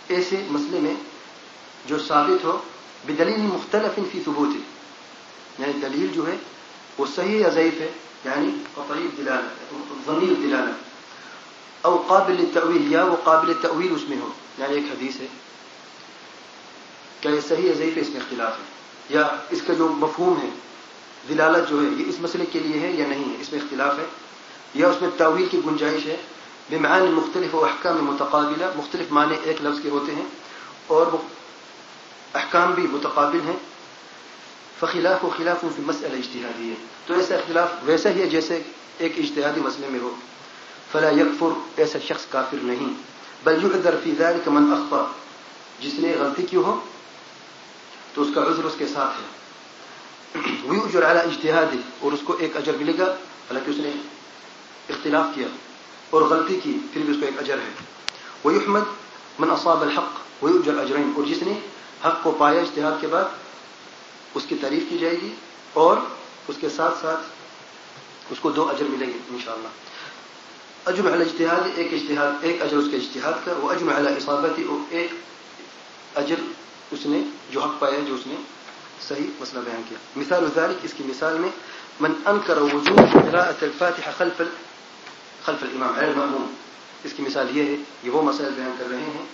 ایسے مسئلے میں جو ثابت ہو بدلیل مختلف فی ثبوت، یعنی دلیل جو ہے وہ صحیح یا ضعیف ہے، یعنی قطعی دلالت ظنی دلالت، او قابل للتأویل، یا وہ قابل تأویل اس میں ہو، یعنی ایک حدیث ہے کیا یہ صحیح یا ضعیف ہے، اس میں اختلاف ہے، یا اس کا جو مفہوم ہے دلالت جو ہے یہ اس مسئلے کے لیے ہے یا نہیں ہے، اس میں اختلاف ہے، یا اس میں تأویل کی گنجائش ہے، بمعانی مختلف و احکام متقابلہ، مختلف معنی ایک لفظ کے ہوتے ہیں اور احکام بھی متقابل ہیں، فخلاف و خلاف فی مسئلہ اجتہادی ہے، تو ایسا اختلاف ویسا ہی ہے جیسے ایک اجتہادی مسئلے میں ہو، فلا یکفر، ایسا شخص کافر نہیں، بل یعذر فی ذلک من اخطأ، جس نے غلطی کی ہو تو اس کا عذر اس کے ساتھ ہے، ویؤجر علی اجتہادہ، اور اس کو ایک اجر ملے گا، حالانکہ اس نے اختلاف کیا اور غلطی کی پھر بھی اس کو ایک اجر ہے، ویحمد من اصاب الحق ویؤجر اجرین، اور جس نے حق کو پایا اجتہاد کے بعد اس کی تعریف کی جائے گی اور اس کے ساتھ ساتھ اس کو 2 اجر ملیں گے انشاءاللہ۔ اجر علی اجتہاد، ایک اجتہاد، ایک اجر اس کے اجتہاد کا، وہ اجر علی اصابتی، اور ایک اجر اس نے جو حق پایا جو اس نے صحیح مسئلہ بیان کیا۔ مثال ذلك، اس کی مثال میں من انکر وجوب قراءة الفاتحة خلف الامام علی المأموم، اس کی مثال یہ ہے، یہ وہ مسائل بیان کر رہے ہیں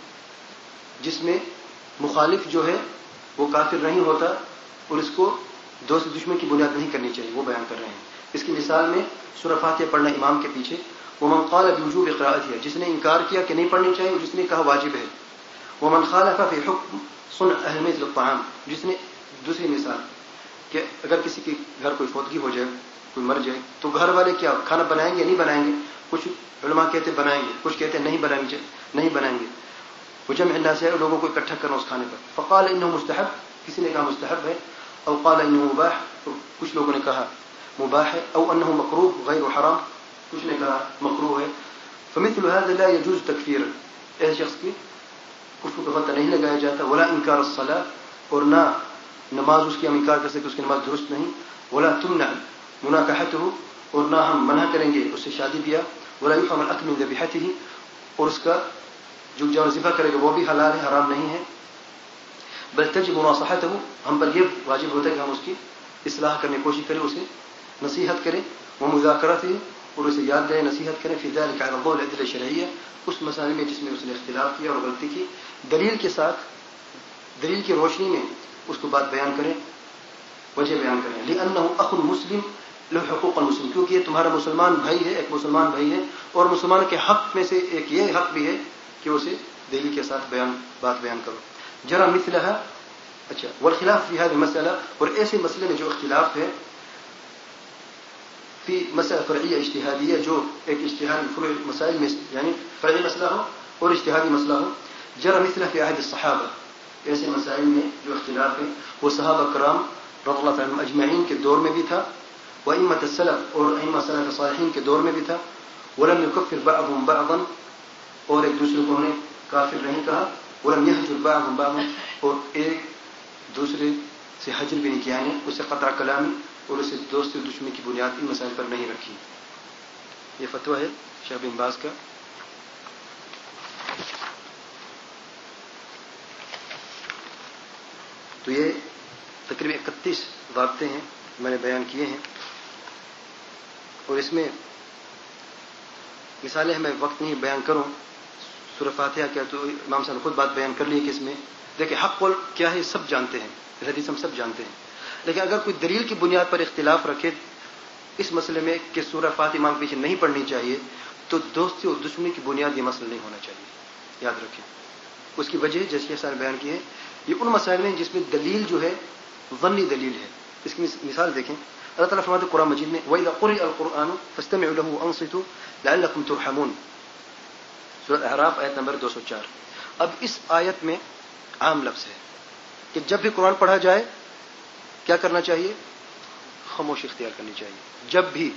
جس میں مخالف جو ہے وہ کافر نہیں ہوتا اور اس کو دوست دشمن کی بنیاد نہیں کرنی چاہیے، وہ بیان کر رہے ہیں۔ اس کی مثال میں سورہ فاتحہ پڑھنا امام کے پیچھے، ومن قال بوجوب قراءتها، جس نے انکار کیا کہ نہیں پڑھنی چاہیے اور جس نے کہا واجب ہے، ومن خالف فی حکم صنع اہمیت الطعام، جس نے دوسری مثال کہ اگر کسی کے گھر کوئی فوتگی ہو جائے، کوئی مر جائے، تو گھر والے کیا کھانا بنائیں گے یا نہیں بنائیں گے؟ کچھ علماء کہتے بنائیں گے، کچھ کہتے نہیں بنائیں گے، وجمع الناس، لوگوں کو اکٹھا کرنا اس کھانے پر، فقال انه مستحب، کسی نے کہا مستحب ہے، او قال انه مباح، کچھ لوگوں نے کہا مباح ہے، او انه مکروہ غیر حرام، کچھ نے کہا مکروہ ہے، فمثل هذا لا يجوز تکفیرا، ایسے شخص کی کفر کا فتح نہیں لگایا جاتا، ولا انکار الصلاۃ، اور نہ نماز اس کی ہم انکار کر سکتے اس کی نماز درست نہیں، ولا تمنع مناکحته، اور نہ ہم منع کریں گے اس سے شادی بیاہ، ولا يحرم الاكل من ذبیحته، اور اس کا جو ذبح کرے گا وہ بھی حلال ہے، حرام نہیں ہے، بل تجب مناصحته، ہم پر یہ واجب ہوتا ہے کہ ہم اس کی اصلاح کرنے کی کوشش کریں، اسے نصیحت کریں، ومذاکرته، اور اسے یاد دیں، نصیحت کریں، فی ذلك على ضوء الادلہ الشرعیہ، اس مسئلے میں جس میں اس نے اختلاف کیا اور غلطی کی، دلیل کے ساتھ، دلیل کی روشنی میں اس کو بات بیان کریں، وجہ بیان کریں، لأنه اخ مسلم له حقوق المسلم، کیونکہ یہ تمہارا مسلمان بھائی ہے، ایک مسلمان بھائی ہے، اور مسلمان کے حق میں سے ایک یہ حق بھی ہے کہ اسے دلیل کے ساتھ بات بیان کرو، جرى مثلها، اچھا، والخلاف في هذه المسألة، اور ایسے مسئلے میں جو اختلاف ہے، فی مسئلہ فرعیہ اجتہادیہ، جو ایک اجتہادی فروع مسائل میں یعنی فرعی مسئلہ ہو اور اجتہادی مسئلہ ہو، جرى مثلہ فی عہد الصحابہ، ایسے مسائل میں جو اختلاف ہے وہ صحابہ کرام رضی اللہ عنہم اجمعین کے دور میں بھی تھا، وائمۃ السلف، اور ائمہ سلف صالحین کے دور میں بھی تھا، ولم يكفر بعضهم بعضا، اور ایک دوسرے کو انہیں کافر نہیں کہا، ولم يهجر بعضهم بعضا، اور ایک دوسرے سے حجر بھی نہیں کیا، یعنی اسے قطع کلامی اور اسے دوستی دشمنی کی بنیاد ان مسائل پر نہیں رکھی۔ یہ فتویٰ ہے شیخ بن باز کا۔ تو یہ تقریباً 31 ضابطے ہیں میں نے بیان کیے ہیں، اور اس میں مثالیں میں وقت نہیں بیان کروں، سورہ فاتحہ کیا تو امام صاحب نے خود بات بیان کر لی کہ اس میں دیکھیں حق قول کیا ہے سب جانتے ہیں، حدیث ہم سب جانتے ہیں، لیکن اگر کوئی دلیل کی بنیاد پر اختلاف رکھے اس مسئلے میں کہ سورہ فاتحہ امام کے پیچھے نہیں پڑھنی چاہیے، تو دوستی اور دشمنی کی بنیاد یہ مسئلہ نہیں ہونا چاہیے، یاد رکھیں۔ اس کی وجہ جیسے یہ سارے بیان کیے ہیں، یہ ان مسائل میں جس میں دلیل جو ہے ظنی دلیل ہے۔ اس کی مثال دیکھیں، اللہ تعالیٰ فرماتے ہیں قرآن مجید میں وَإِذَا قُرِئَ الْقُرْآنُ فَاسْتَمِعُوا لَهُ وَأَنصِتُوا لَعَلَّكُمْ تُرْحَمُونَ، سورۃ اعراف آیت نمبر 204۔ اب اس آیت میں عام لفظ ہے کہ جب بھی قرآن پڑھا جائے کیا کرنا چاہیے؟ خاموشی اختیار کرنی چاہیے۔ جب بھی،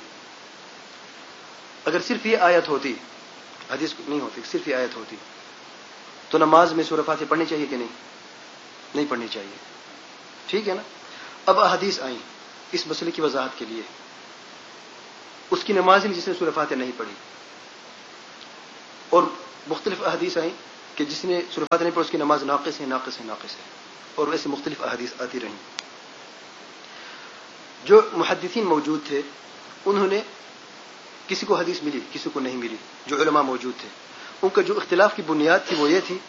اگر صرف یہ آیت ہوتی، حدیث نہیں ہوتی، صرف یہ آیت ہوتی تو نماز میں سورہ فاتحہ پڑھنی چاہیے کہ نہیں پڑھنی چاہیے، ٹھیک ہے نا؟ اب احادیث آئیں اس مسئلے کی وضاحت کے لیے، اس کی نماز میں جس نے سورہ فاتحہ نہیں پڑھی، اور مختلف احادیث آئیں کہ جس نے سورہ فاتحہ نہیں پڑھی اس کی نماز ناقص ہے ناقص ہے ناقص ہے، اور ویسے مختلف احادیث آتی رہیں۔ جو محدثین موجود تھے انہوں نے کسی کو حدیث ملی کسی کو نہیں ملی، جو علماء موجود تھے ان کا جو اختلاف کی بنیاد تھی وہ یہ تھی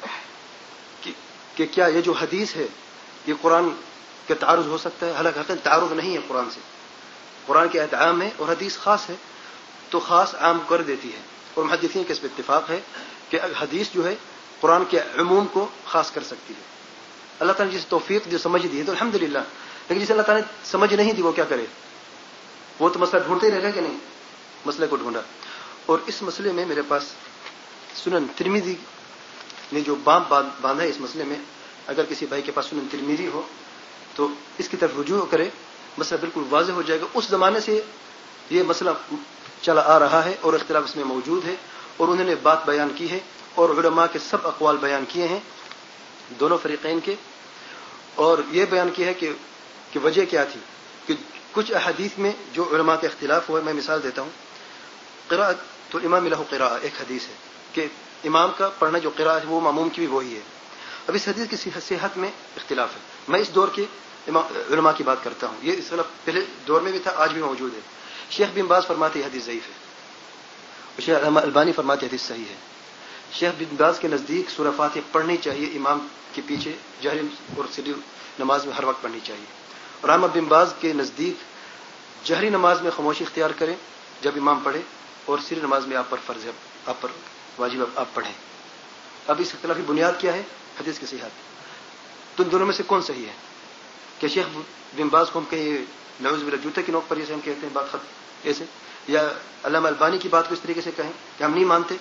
کہ کیا یہ جو حدیث ہے یہ قرآن کا تعارض ہو سکتا ہے؟ حالانکہ حقیقت تعارض نہیں ہے قرآن سے، قرآن کی آیت عام ہے اور حدیث خاص ہے، تو خاص عام کر دیتی ہے، اور محدثین کے اس پہ اتفاق ہے کہ حدیث جو ہے قرآن کے عموم کو خاص کر سکتی ہے۔ اللہ تعالیٰ نے جس توفیق جو سمجھ دی ہے تو الحمدللہ، لیکن جسے اللہ تعالیٰ نے سمجھ نہیں دی وہ کیا کرے؟ وہ تو مسئلہ ڈھونڈتے ہی رہے گا کہ نہیں؟ مسئلے کو ڈھونڈا، اور اس مسئلے میں میرے پاس سنن ترمذی نے جو باب باندھا ہے اس مسئلے میں، اگر کسی بھائی کے پاس سنن ترمذی ہو تو اس کی طرف رجوع کرے، مسئلہ بالکل واضح ہو جائے گا۔ اس زمانے سے یہ مسئلہ چلا آ رہا ہے اور اختلاف اس میں موجود ہے، اور انہوں نے بات بیان کی ہے اور علماء کے سب اقوال بیان کیے ہیں دونوں فریقین کے، اور یہ بیان کیا ہے کہ وجہ کیا تھی، کہ کچھ احادیث میں جو علماء کے اختلاف ہوا ہے۔ میں مثال دیتا ہوں، قراءت تو امام لہ قراءہ ایک حدیث ہے کہ امام کا پڑھنا جو قراءت ہے وہ ماموم کی بھی وہی ہے۔ اب اس حدیث کی صحت میں اختلاف ہے، میں اس دور کے علماء کی بات کرتا ہوں، یہ اس طرح پہلے دور میں بھی تھا آج بھی موجود ہے۔ شیخ بن باز فرماتے ہیں حدیث ضعیف ہے، اور شیخ علامہ البانی فرماتے ہیں حدیث صحیح ہے۔ شیخ بن باز کے نزدیک سورہ فاتحہ پڑھنی چاہیے امام کے پیچھے، جہری اور سری نماز میں ہر وقت پڑھنی چاہیے، اور علامہ بن باز کے نزدیک جہری نماز میں خاموشی اختیار کریں جب امام پڑھے، اور سری نماز میں آپ پر فرض ہے، آپ پر واجب آپ پڑھیں۔ اب اس اختلافی بنیاد کیا ہے؟ حدیث کی صحت۔ تو ان دونوں میں سے کون صحیح ہے؟ کہ شیخ بن باز کو ہم کہیں نعوذ باللہ جوتے کی نوک پر جیسے ہم کہتے ہیں بات خط ایسے، یا علامہ البانی کی بات کو اس طریقے سے کہیں کہ ہم نہیں مانتے؟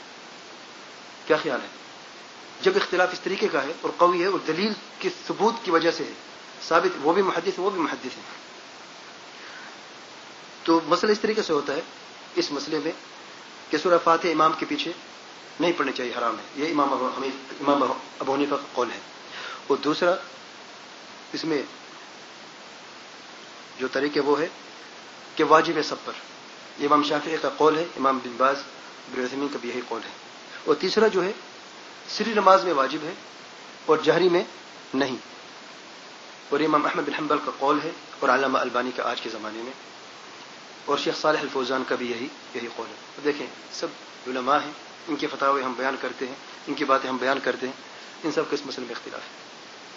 کیا خیال ہے؟ جب اختلاف اس طریقے کا ہے اور قوی ہے اور دلیل کی ثبوت کی وجہ سے ہے ثابت، وہ بھی محدث ہے وہ بھی محدث ہے، تو مسئلہ اس طریقے سے ہوتا ہے اس مسئلے میں کہ سورہ فاتحہ امام کے پیچھے نہیں پڑھنی چاہیے، حرام ہے، یہ امام ابو حنیفہ کا قول ہے۔ اور دوسرا اس میں جو طریقے وہ ہے کہ واجب ہے سب پر، یہ امام شافعی کا قول ہے، امام بن باز ابن عثیمین کا بھی یہی قول ہے۔ اور تیسرا جو ہے سری نماز میں واجب ہے اور جہری میں نہیں، اور امام احمد بن حنبل کا قول ہے، اور علامہ البانی کا آج کے زمانے میں، اور شیخ صالح الفوزان کا بھی یہی قول ہے۔ تو دیکھیں سب علماء ہیں، ان کے فتاوے ہم بیان کرتے ہیں، ان کی باتیں ہم بیان کرتے ہیں، ان سب کے اس مسئلے میں اختلاف ہے۔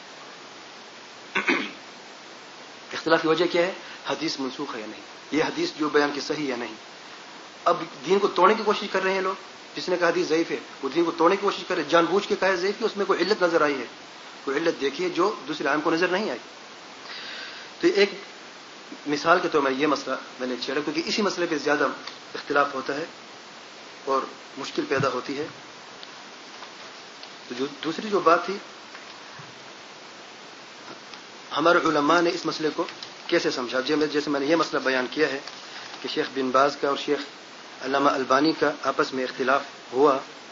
اختلاف کی وجہ کیا ہے؟ حدیث منسوخ ہے یا نہیں، یہ حدیث جو بیان کی صحیح یا نہیں۔ اب دین کو توڑنے کی کوشش کر رہے ہیں لوگ، جس نے کہا حدیث ضعیف ہے وہ دین کو توڑنے کی کوشش کر رہے ہیں، جان بوجھ کے کہا ضعیف ہے، اس میں کوئی علت نظر آئی ہے، کوئی علت دیکھی ہے جو دوسرے عام کو نظر نہیں آئی۔ تو ایک مثال کے طور پر یہ مسئلہ میں نے چھیڑا کیونکہ اسی مسئلے پہ زیادہ اختلاف ہوتا ہے اور مشکل پیدا ہوتی ہے۔ تو جو دوسری جو بات تھی، ہمارے علماء نے اس مسئلے کو کیسے سمجھا، جیسے میں نے یہ مسئلہ بیان کیا ہے کہ شیخ بن باز کا اور شیخ علامہ البانی کا آپس میں اختلاف ہوا،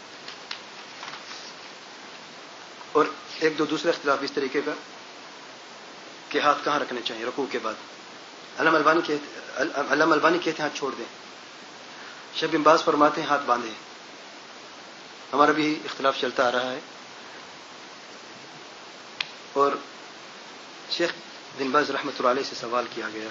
اور ایک دوسرا اختلاف اس طریقے کا کہ ہاتھ کہاں رکھنے چاہیے رکوع کے بعد۔ علامہ البانی کہتے ہیں ہاتھ چھوڑ دیں، شیخ بن باز فرماتے ہیں ہاتھ باندھیں۔ ہمارا بھی اختلاف چلتا آ رہا ہے، اور شیخ بن باز رحمۃ اللہ علیہ سے سوال کیا گیا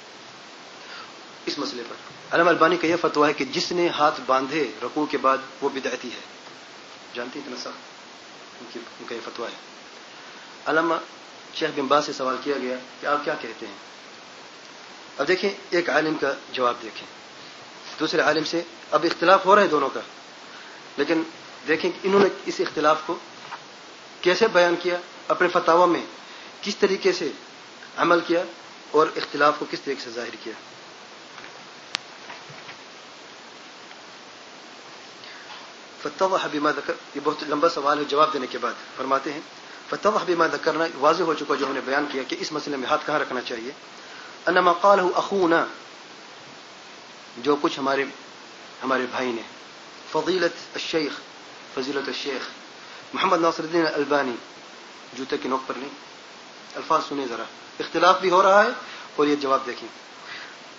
اس مسئلے پر۔ علامہ البانی کا یہ فتویٰ ہے کہ جس نے ہاتھ باندھے رکوع کے بعد وہ بدعتی ہے، جانتی ہیں اتنا سخت ان کا یہ فتویٰ ہے۔ علامہ شیخ بن باز سے سوال کیا گیا کہ آپ کیا کہتے ہیں؟ اب دیکھیں ایک عالم کا جواب دیکھیں دوسرے عالم سے، اب اختلاف ہو رہا ہے دونوں کا، لیکن دیکھیں کہ انہوں نے اس اختلاف کو کیسے بیان کیا، اپنے فتاوی میں کس طریقے سے عمل کیا، اور اختلاف کو کس طریقے سے ظاہر کیا۔ فتوح بما ذکر، یہ بہت لمبا سوال ہے، جواب دینے کے بعد فرماتے ہیں فتوح بما ذکرنا، واضح ہو چکا جو ہم نے بیان کیا کہ اس مسئلے میں ہاتھ کہاں رکھنا چاہیے۔ انما قالہ اخونا، جو کچھ ہمارے بھائی نے، فضیلت الشیخ محمد ناصر الدین البانی، جوتے کی نوک پر نہیں، الفاظ سنیں ذرا، اختلاف بھی ہو رہا ہے اور یہ جواب دیکھیں۔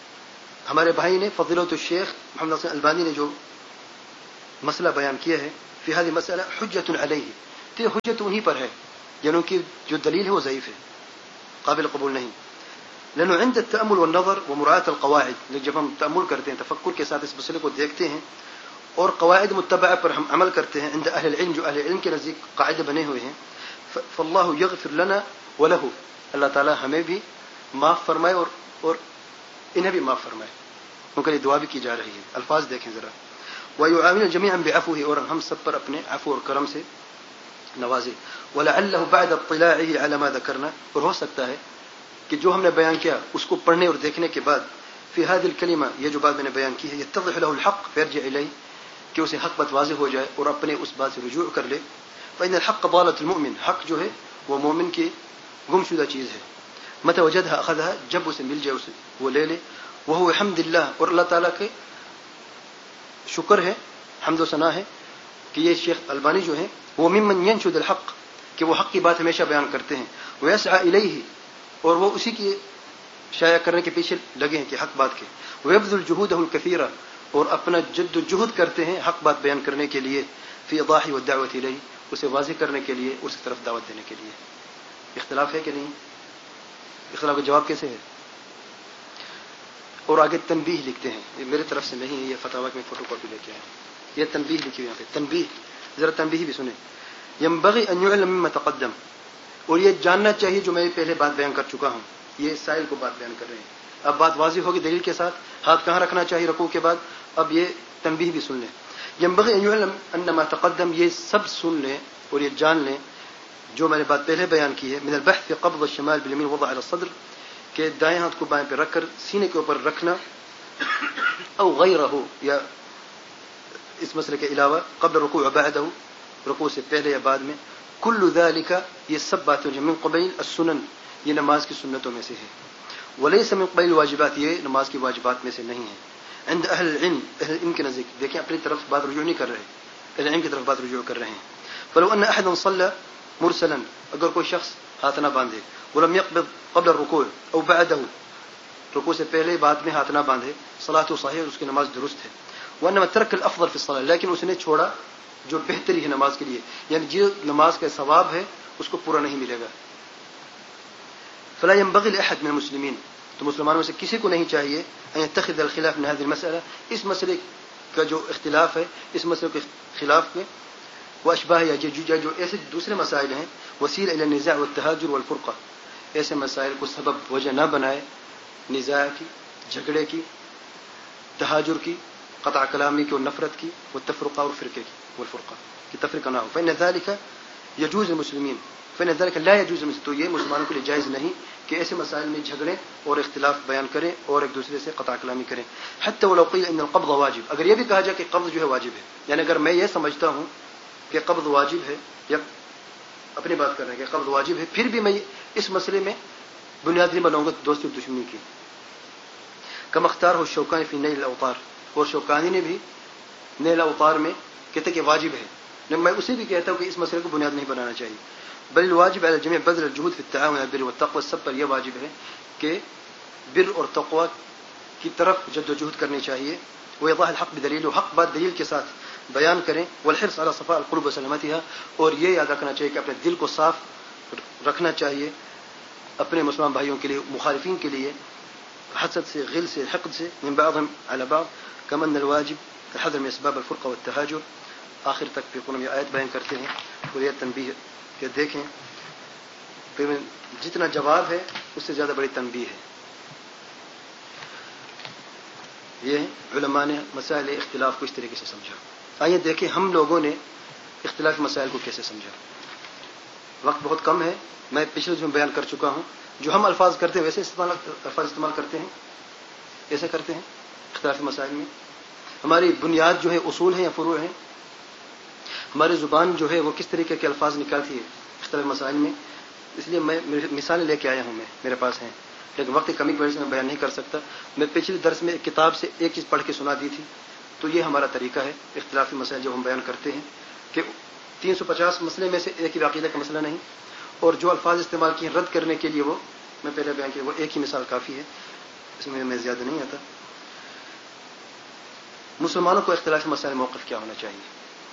ہمارے بھائی نے فضیلت الشیخ محمد ناصر البانی نے جو مسئلہ بیان کیا ہے فی هذه المسألة حجة علیہ، تو یہ حجت انہی پر ہے، یعنی کہ جو دلیل ہے وہ ضعیف ہے، قابل قبول نہیں. لأنه عند التأمل والنظر ومراعاة القواعد، جب ہم تأمل کرتے ہیں، تفکر کے ساتھ اس مسئلے کو دیکھتے ہیں اور قواعد متبعہ پر ہم عمل کرتے ہیں، عند اہل العلم، جو اہل علم کے نزدیک قاعدے بنے ہوئے ہیں، فاللہ یغفر لنا ولہ، اللہ تعالی ہمیں بھی معاف فرمائے اور انہیں بھی معاف فرمائے. ان کے لیے دعا بھی کی جا رہی ہے. الفاظ دیکھیں ذرا. وَيُعَامِلُ جَمِيعًا بِعَفْوِهِ، اور ہم سب پر اپنے عفو اور کرم سے نوازے. وَلَعَلَّهُ بَعْدَ اطِّلَاعِهِ عَلَى مَا ذَكَرْنَا، اور ہو سکتا ہے کہ جو ہم نے بیان کیا اس کو پڑھنے اور دیکھنے کے بعد، فی هذه الکلمہ، یہ جو بات میں نے بیان کی ہے، يتضح له الحق فيرجع الیہ، کہ اسے حق بات واضح ہو جائے اور اپنے اس بات سے رجوع کر لے. فإن الحق ضالة المؤمن، حق جو ہے وہ مومن کی گمشدہ چیز ہے. متى وجدها اخذها، جب اسے مل جائے اسے وہ لے لے. وهو حمد اللہ، اور اللہ تعالیٰ کے شکر ہے، حمد و ثنا ہے کہ یہ شیخ البانی جو ہیں وہ ممن ينشد الحق، کہ وہ حق کی بات ہمیشہ بیان کرتے ہیں. ويسعى الیہ، اور وہ اسی کی شائع کرنے کے پیچھے لگے ہیں کہ حق بات کے. ويبذل جهوده الكثيرة، اور اپنا جد و جہد کرتے ہیں حق بات بیان کرنے کے لیے. فی ایضاح والدعوة الیہ، اسے واضح کرنے کے لیے، اس کی طرف دعوت دینے کے لیے. اختلاف ہے کہ نہیں؟ اختلاف کا جواب کیسے ہے؟ اور آگے تنبیہ لکھتے ہیں، یہ میرے طرف سے نہیں ہے، یہ فتاوی میں فوٹو کاپی لے کے آئے. یہ تنبیہ لکھی ہوئی یہاں پہ، تنبیہ، ذرا تنبیہ بھی سنیں. ينبغي ان يعلم مما تقدم، اور یہ جاننا چاہیے جو میں پہلے بات بیان کر چکا ہوں. یہ سائل کو بات بیان کر رہے ہیں، اب بات واضح ہوگی دلیل کے ساتھ. ہاتھ کہاں رکھنا چاہیے رکوع کے بعد؟ اب یہ تنبیہ بھی سن لیں. ينبغي ان يعلم ان ما تقدم، یہ سب سن لیں اور یہ جان لیں جو میں نے بات پہلے بیان کی ہے. من البحث في قبض الشمال باليمين وضع على الصدر، کہ دائیں ہاتھ کو بائیں پہ رکھ کر سینے کے اوپر رکھنا، او غیرہ، یا اس مسئلے کے علاوہ، قبل رکوع وبعدہ، رکوع سے پہلے یا بعد میں. کل ذالک، یہ سب باتیں جو من قبیل السنن، یہ نماز کی سنتوں میں سے ہے. ولیس من قبیل الواجبات، یہ نماز کی واجبات میں سے نہیں ہے. عند اہل العلم، اہل علم کے نزدیک، دیکھیں اپنی طرف بات رجوع نہیں کر رہے، اہل علم کی طرف بات رجوع کر رہے ہیں. فلو ان احدا صلى مرسلا، اگر کوئی شخص ہاتھ نہ باندھے، ولم يقبض قبل الركوع او بعده، رکوع سے پہلے بعد میں ہاتھ نہ باندھے، صلاته صحیح، اس کی نماز درست ہے. وانما ترك الافضل في الصلاه، لیکن اس نے چھوڑا جو بہتری ہے نماز کے لیے، یعنی جو نماز کا ثواب ہے اس کو پورا نہیں ملے گا. فلا ينبغي لاحد من المسلمين، تو مسلمانوں سے کسی کو نہیں چاہیے ان يتخذ الخلاف من هذه المساله، اس مسئلے کا جو اختلاف ہے، اس مسئلے کے خلاف میں، واشباہ یا جو ایسے دوسرے مسائل ہیں، وسیلہ الى النزاع والتهاجر والفرقه، ایسے مسائل کو سبب وجہ نہ بنائے نزاع کی، جھگڑے کی، تہاجر کی، قطع کلامی کی اور نفرت کی، والتفرقہ اور فرقے کی، والفرقہ کی تفریقہ نہ ہو. فإن ذلك يجوز المسلمين، فإن ذلك لا يجوز المسلمين، تو یہ مسلمانوں کے لیے جائز نہیں کہ ایسے مسائل میں جھگڑیں اور اختلاف بیان کریں اور ایک دوسرے سے قطع کلامی کریں. حتى ولو قيل ان القبض واجب، اگر یہ بھی کہا جائے کہ قبض جو ہے واجب ہے، یعنی اگر میں یہ سمجھتا ہوں کہ قبض واجب ہے، یا اپنی بات کر رہے ہیں کہ قبض واجب ہے، پھر بھی میں اس مسئلے میں بنیاد نہیں بناؤں گا دوستی اور دشمنی کی. کم اختار ہو شوکانی فی نیل الاوطار، اور شوکانی نے بھی نیل اوطار میں کہتے کہ واجب ہے، لیکن میں اسے بھی کہتا ہوں کہ اس مسئلے کو بنیاد نہیں بنانا چاہیے. بل الواجب علی الجميع بذل الجهود في التعاون على البر والتقوى، سب پر یہ واجب ہے کہ بر اور تقوی کی طرف جد و جہد کرنی چاہیے. وإيضاح الحق بدلیل، حق بات دلیل کے ساتھ بیان کریں. والحرص على صفاء القلوب وسلامتها، اور یہ یاد رکھنا چاہیے کہ اپنے دل کو صاف رکھنا چاہیے اپنے مسلمان بھائیوں کے لیے، مخالفین کے لیے، حسد سے، غل سے، حقد سے، من بعضهم على بعض، كما ان الواجب الحذر من اسباب الفرقه والتهاجر. آخر تک پھر قرآن یہ آیت بیان کرتے ہیں اور یہ تنبیہ کہ دیکھیں پھر جتنا جواب ہے اس سے زیادہ بڑی تنبیہ ہے. یہ علماء نے مسائل اختلاف کو اس طریقے سے سمجھا. آئیے دیکھیں ہم لوگوں نے اختلاف مسائل کو کیسے سمجھا. وقت بہت کم ہے، میں پچھلے جو بیان کر چکا ہوں، جو ہم الفاظ کرتے ہیں ویسے الفاظ استعمال کرتے ہیں، ایسے کرتے ہیں اختلاف مسائل میں. ہماری بنیاد جو ہے اصول ہیں یا فروع ہیں، ہماری زبان جو ہے وہ کس طریقے کے الفاظ نکالتی ہے اختلاف مسائل میں. اس لیے میں مثالیں لے کے آیا ہوں، میرے پاس ہیں، لیکن وقت کی کمی کی وجہ سے میں بیان نہیں کر سکتا. میں پچھلے درس میں ایک کتاب سے ایک چیز پڑھ کے سنا دی تھی. تو یہ ہمارا طریقہ ہے اختلافی مسائل جب ہم بیان کرتے ہیں کہ 350 مسئلے میں سے ایک ہی عقیدہ کا مسئلہ نہیں، اور جو الفاظ استعمال کیے رد کرنے کے لیے وہ میں پہلے بیان کیا، وہ ایک ہی مثال کافی ہے، اس میں زیادہ نہیں آتا. مسلمانوں کو اختلافی مسائل موقف کیا ہونا چاہیے؟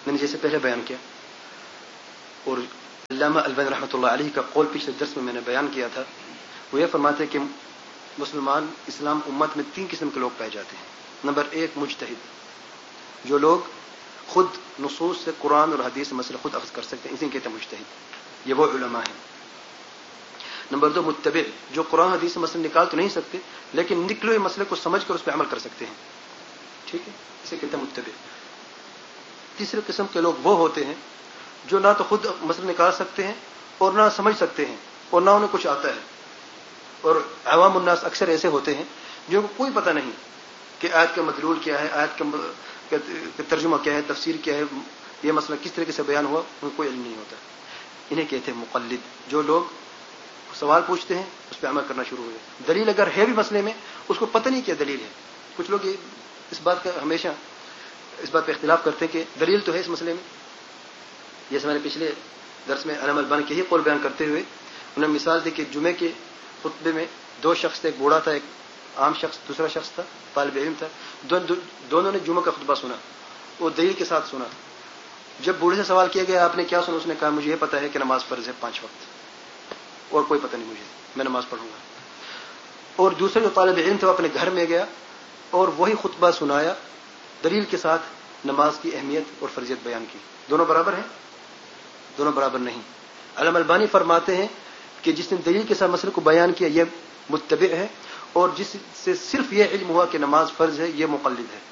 میں نے جیسے پہلے بیان کیا، اور علامہ البانی رحمۃ اللہ علیہ کا قول پچھلے درس میں نے بیان کیا تھا، وہ یہ فرماتے ہیں کہ مسلمان اسلام امت میں 3 قسم کے لوگ پائے جاتے ہیں۔ نمبر 1 مجتہد، جو لوگ خود نصوص سے قرآن اور حدیث سے مسئلہ خود اخذ کر سکتے ہیں، اسے کہتے ہیں مجتہد، یہ وہ علماء ہیں۔ نمبر 2 متبع، جو قرآن حدیث سے مسئلہ نکال تو نہیں سکتے لیکن نکلے ہوئے مسئلے کو سمجھ کر اس پہ عمل کر سکتے ہیں، ٹھیک ہے، اسے کہتے ہیں متبع۔ تیسرے قسم کے لوگ وہ ہوتے ہیں جو نہ تو خود مسئلہ نکال سکتے ہیں اور نہ سمجھ سکتے ہیں اور نہ انہیں کچھ آتا ہے، اور عوام الناس اکثر ایسے ہوتے ہیں جن کو کوئی پتہ نہیں کہ آیت کا مدلول کیا ہے، آیت کا ترجمہ کیا ہے، تفسیر کیا ہے، یہ مسئلہ کس طریقے سے بیان ہوا، ان کو کوئی علم نہیں ہوتا۔ انہیں کہتے ہیں مقلد، جو لوگ سوال پوچھتے ہیں اس پہ عمل کرنا شروع ہو جائے، دلیل اگر ہے بھی مسئلے میں اس کو پتہ نہیں کیا دلیل ہے۔ کچھ لوگ اس بات کا ہمیشہ اس بات پہ اختلاف کرتے ہیں کہ دلیل تو ہے اس مسئلے میں، جیسے میں نے پچھلے درس میں علامہ البانی کے ہی قول بیان کرتے ہوئے انہوں نے مثال دی کہ جمعے کے خطبے میں 2 شخص تھے، ایک بوڑھا تھا، ایک عام شخص، دوسرا شخص تھا طالب علم تھا، دونوں نے جمعہ کا خطبہ سنا، وہ دلیل کے ساتھ سنا۔ جب بوڑھے سے سوال کیا گیا آپ نے کیا سنا، اس نے کہا مجھے یہ پتا ہے کہ نماز فرض ہے 5 وقت، اور کوئی پتہ نہیں مجھے، میں نماز پڑھوں گا۔ اور دوسرے جو طالب علم تھا وہ اپنے گھر میں گیا اور وہی خطبہ سنایا، دلیل کے ساتھ نماز کی اہمیت اور فرضیت بیان کی۔ دونوں برابر ہیں؟ دونوں برابر نہیں۔ علامہ البانی فرماتے ہیں کہ جس نے دلیل کے ساتھ مسئلے کو بیان کیا یہ متبع ہے، اور جس سے صرف یہ علم ہوا کہ نماز فرض ہے یہ مقلد ہے۔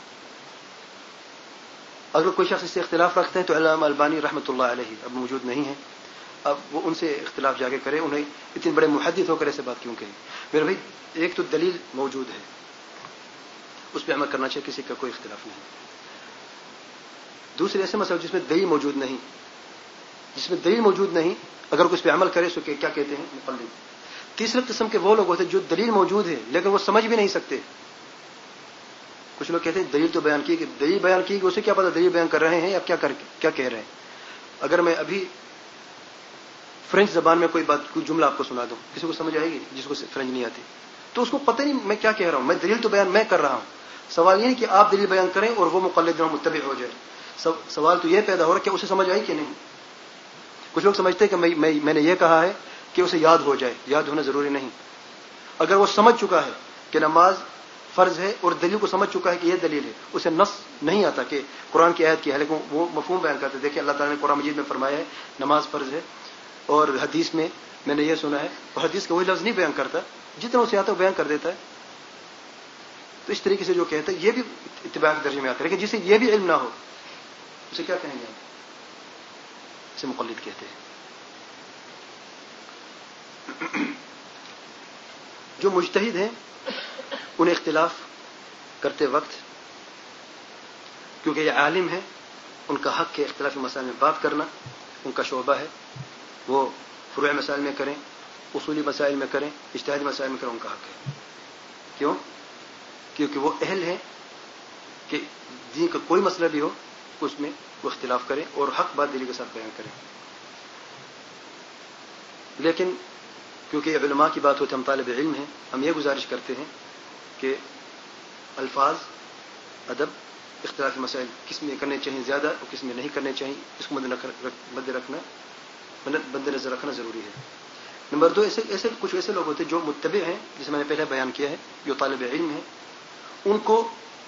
اگر کوئی شخص اس سے اختلاف رکھتا ہے تو علامہ البانی رحمۃ اللہ علیہ اب موجود نہیں ہیں، اب وہ ان سے اختلاف جا کے کرے، انہیں اتنے بڑے محدث ہو کر ایسے بات کیوں کہیں؟ میرے بھائی ایک تو دلیل موجود ہے اس پہ عمل کرنا چاہیے، کسی کا کوئی اختلاف نہیں۔ دوسرے ایسے مسئلے جس میں دلیل موجود نہیں، اگر کوئی اس پہ عمل کرے تو کیا کہتے ہیں؟ مقلد۔ تیسرے قسم کے وہ لوگ ہوتے ہیں جو دلیل موجود ہے لیکن وہ سمجھ بھی نہیں سکتے۔ کچھ لوگ کہتے ہیں دلیل تو بیان کی، دلیل بیان کی کہ اسے کیا پتا دلیل بیان کر رہے ہیں یا کیا کہہ رہے ہیں۔ اگر میں ابھی فرینچ زبان میں کوئی جملہ آپ کو سنا دوں، کسی کو سمجھ آئے گی جس کو فرینچ نہیں آتی؟ تو اس کو پتہ نہیں میں کیا کہہ رہا ہوں، میں دلیل تو بیان میں کر رہا ہوں۔ سوال یہ نہیں کہ آپ دلیل بیان کریں اور وہ مقلد اور متبع ہو جائے، سوال تو یہ پیدا ہو رہا ہے کہ اسے سمجھ آئی کہ نہیں۔ کچھ لوگ سمجھتے ہیں کہ میں نے یہ کہا ہے کہ اسے یاد ہو جائے، یاد ہونا ضروری نہیں۔ اگر وہ سمجھ چکا ہے کہ نماز فرض ہے اور دلیل کو سمجھ چکا ہے کہ یہ دلیل ہے، اسے نص نہیں آتا کہ قرآن کی آیت کی ہے لیکن وہ مفہوم بیان کرتے، دیکھیں اللہ تعالیٰ نے قرآن مجید میں فرمایا ہے نماز فرض ہے، اور حدیث میں نے یہ سنا ہے، اور حدیث کا وہی لفظ نہیں بیان کرتا، جتنا اسے آتا ہے وہ بیان کر دیتا ہے۔ تو اس طریقے سے جو کہتا ہے یہ بھی اتباع کے درجے میں آتا ہے، لیکن جسے یہ بھی علم نہ ہو اسے کیا کہیں گے؟ اسے مقلد کہتے ہیں۔ جو مجتہد ہیں انہیں اختلاف کرتے وقت، کیونکہ یہ عالم ہے، ان کا حق ہے اختلافی مسائل میں بات کرنا، ان کا شعبہ ہے، وہ فروع مسائل میں کریں، اصولی مسائل میں کریں، اجتہادی مسائل میں کریں، ان کا حق ہے۔ کیوں؟ کیونکہ وہ اہل ہیں کہ دین کا کوئی مسئلہ بھی ہو اس میں وہ اختلاف کریں اور حق بات دلی کے ساتھ بیان کریں۔ لیکن کیونکہ یہ علماء کی بات ہوتی ہے، ہم طالب علم ہیں، ہم یہ گزارش کرتے ہیں کہ الفاظ ادب اختلافی مسائل کس میں کرنے چاہیے زیادہ اور کس میں نہیں کرنے چاہیے، اس کو مد نظر رکھنا ضروری ہے۔ نمبر 2 کچھ ایسے لوگ ہوتے ہیں جو متبع ہیں، جسے میں نے پہلے بیان کیا ہے، جو طالب علم ہیں، ان کو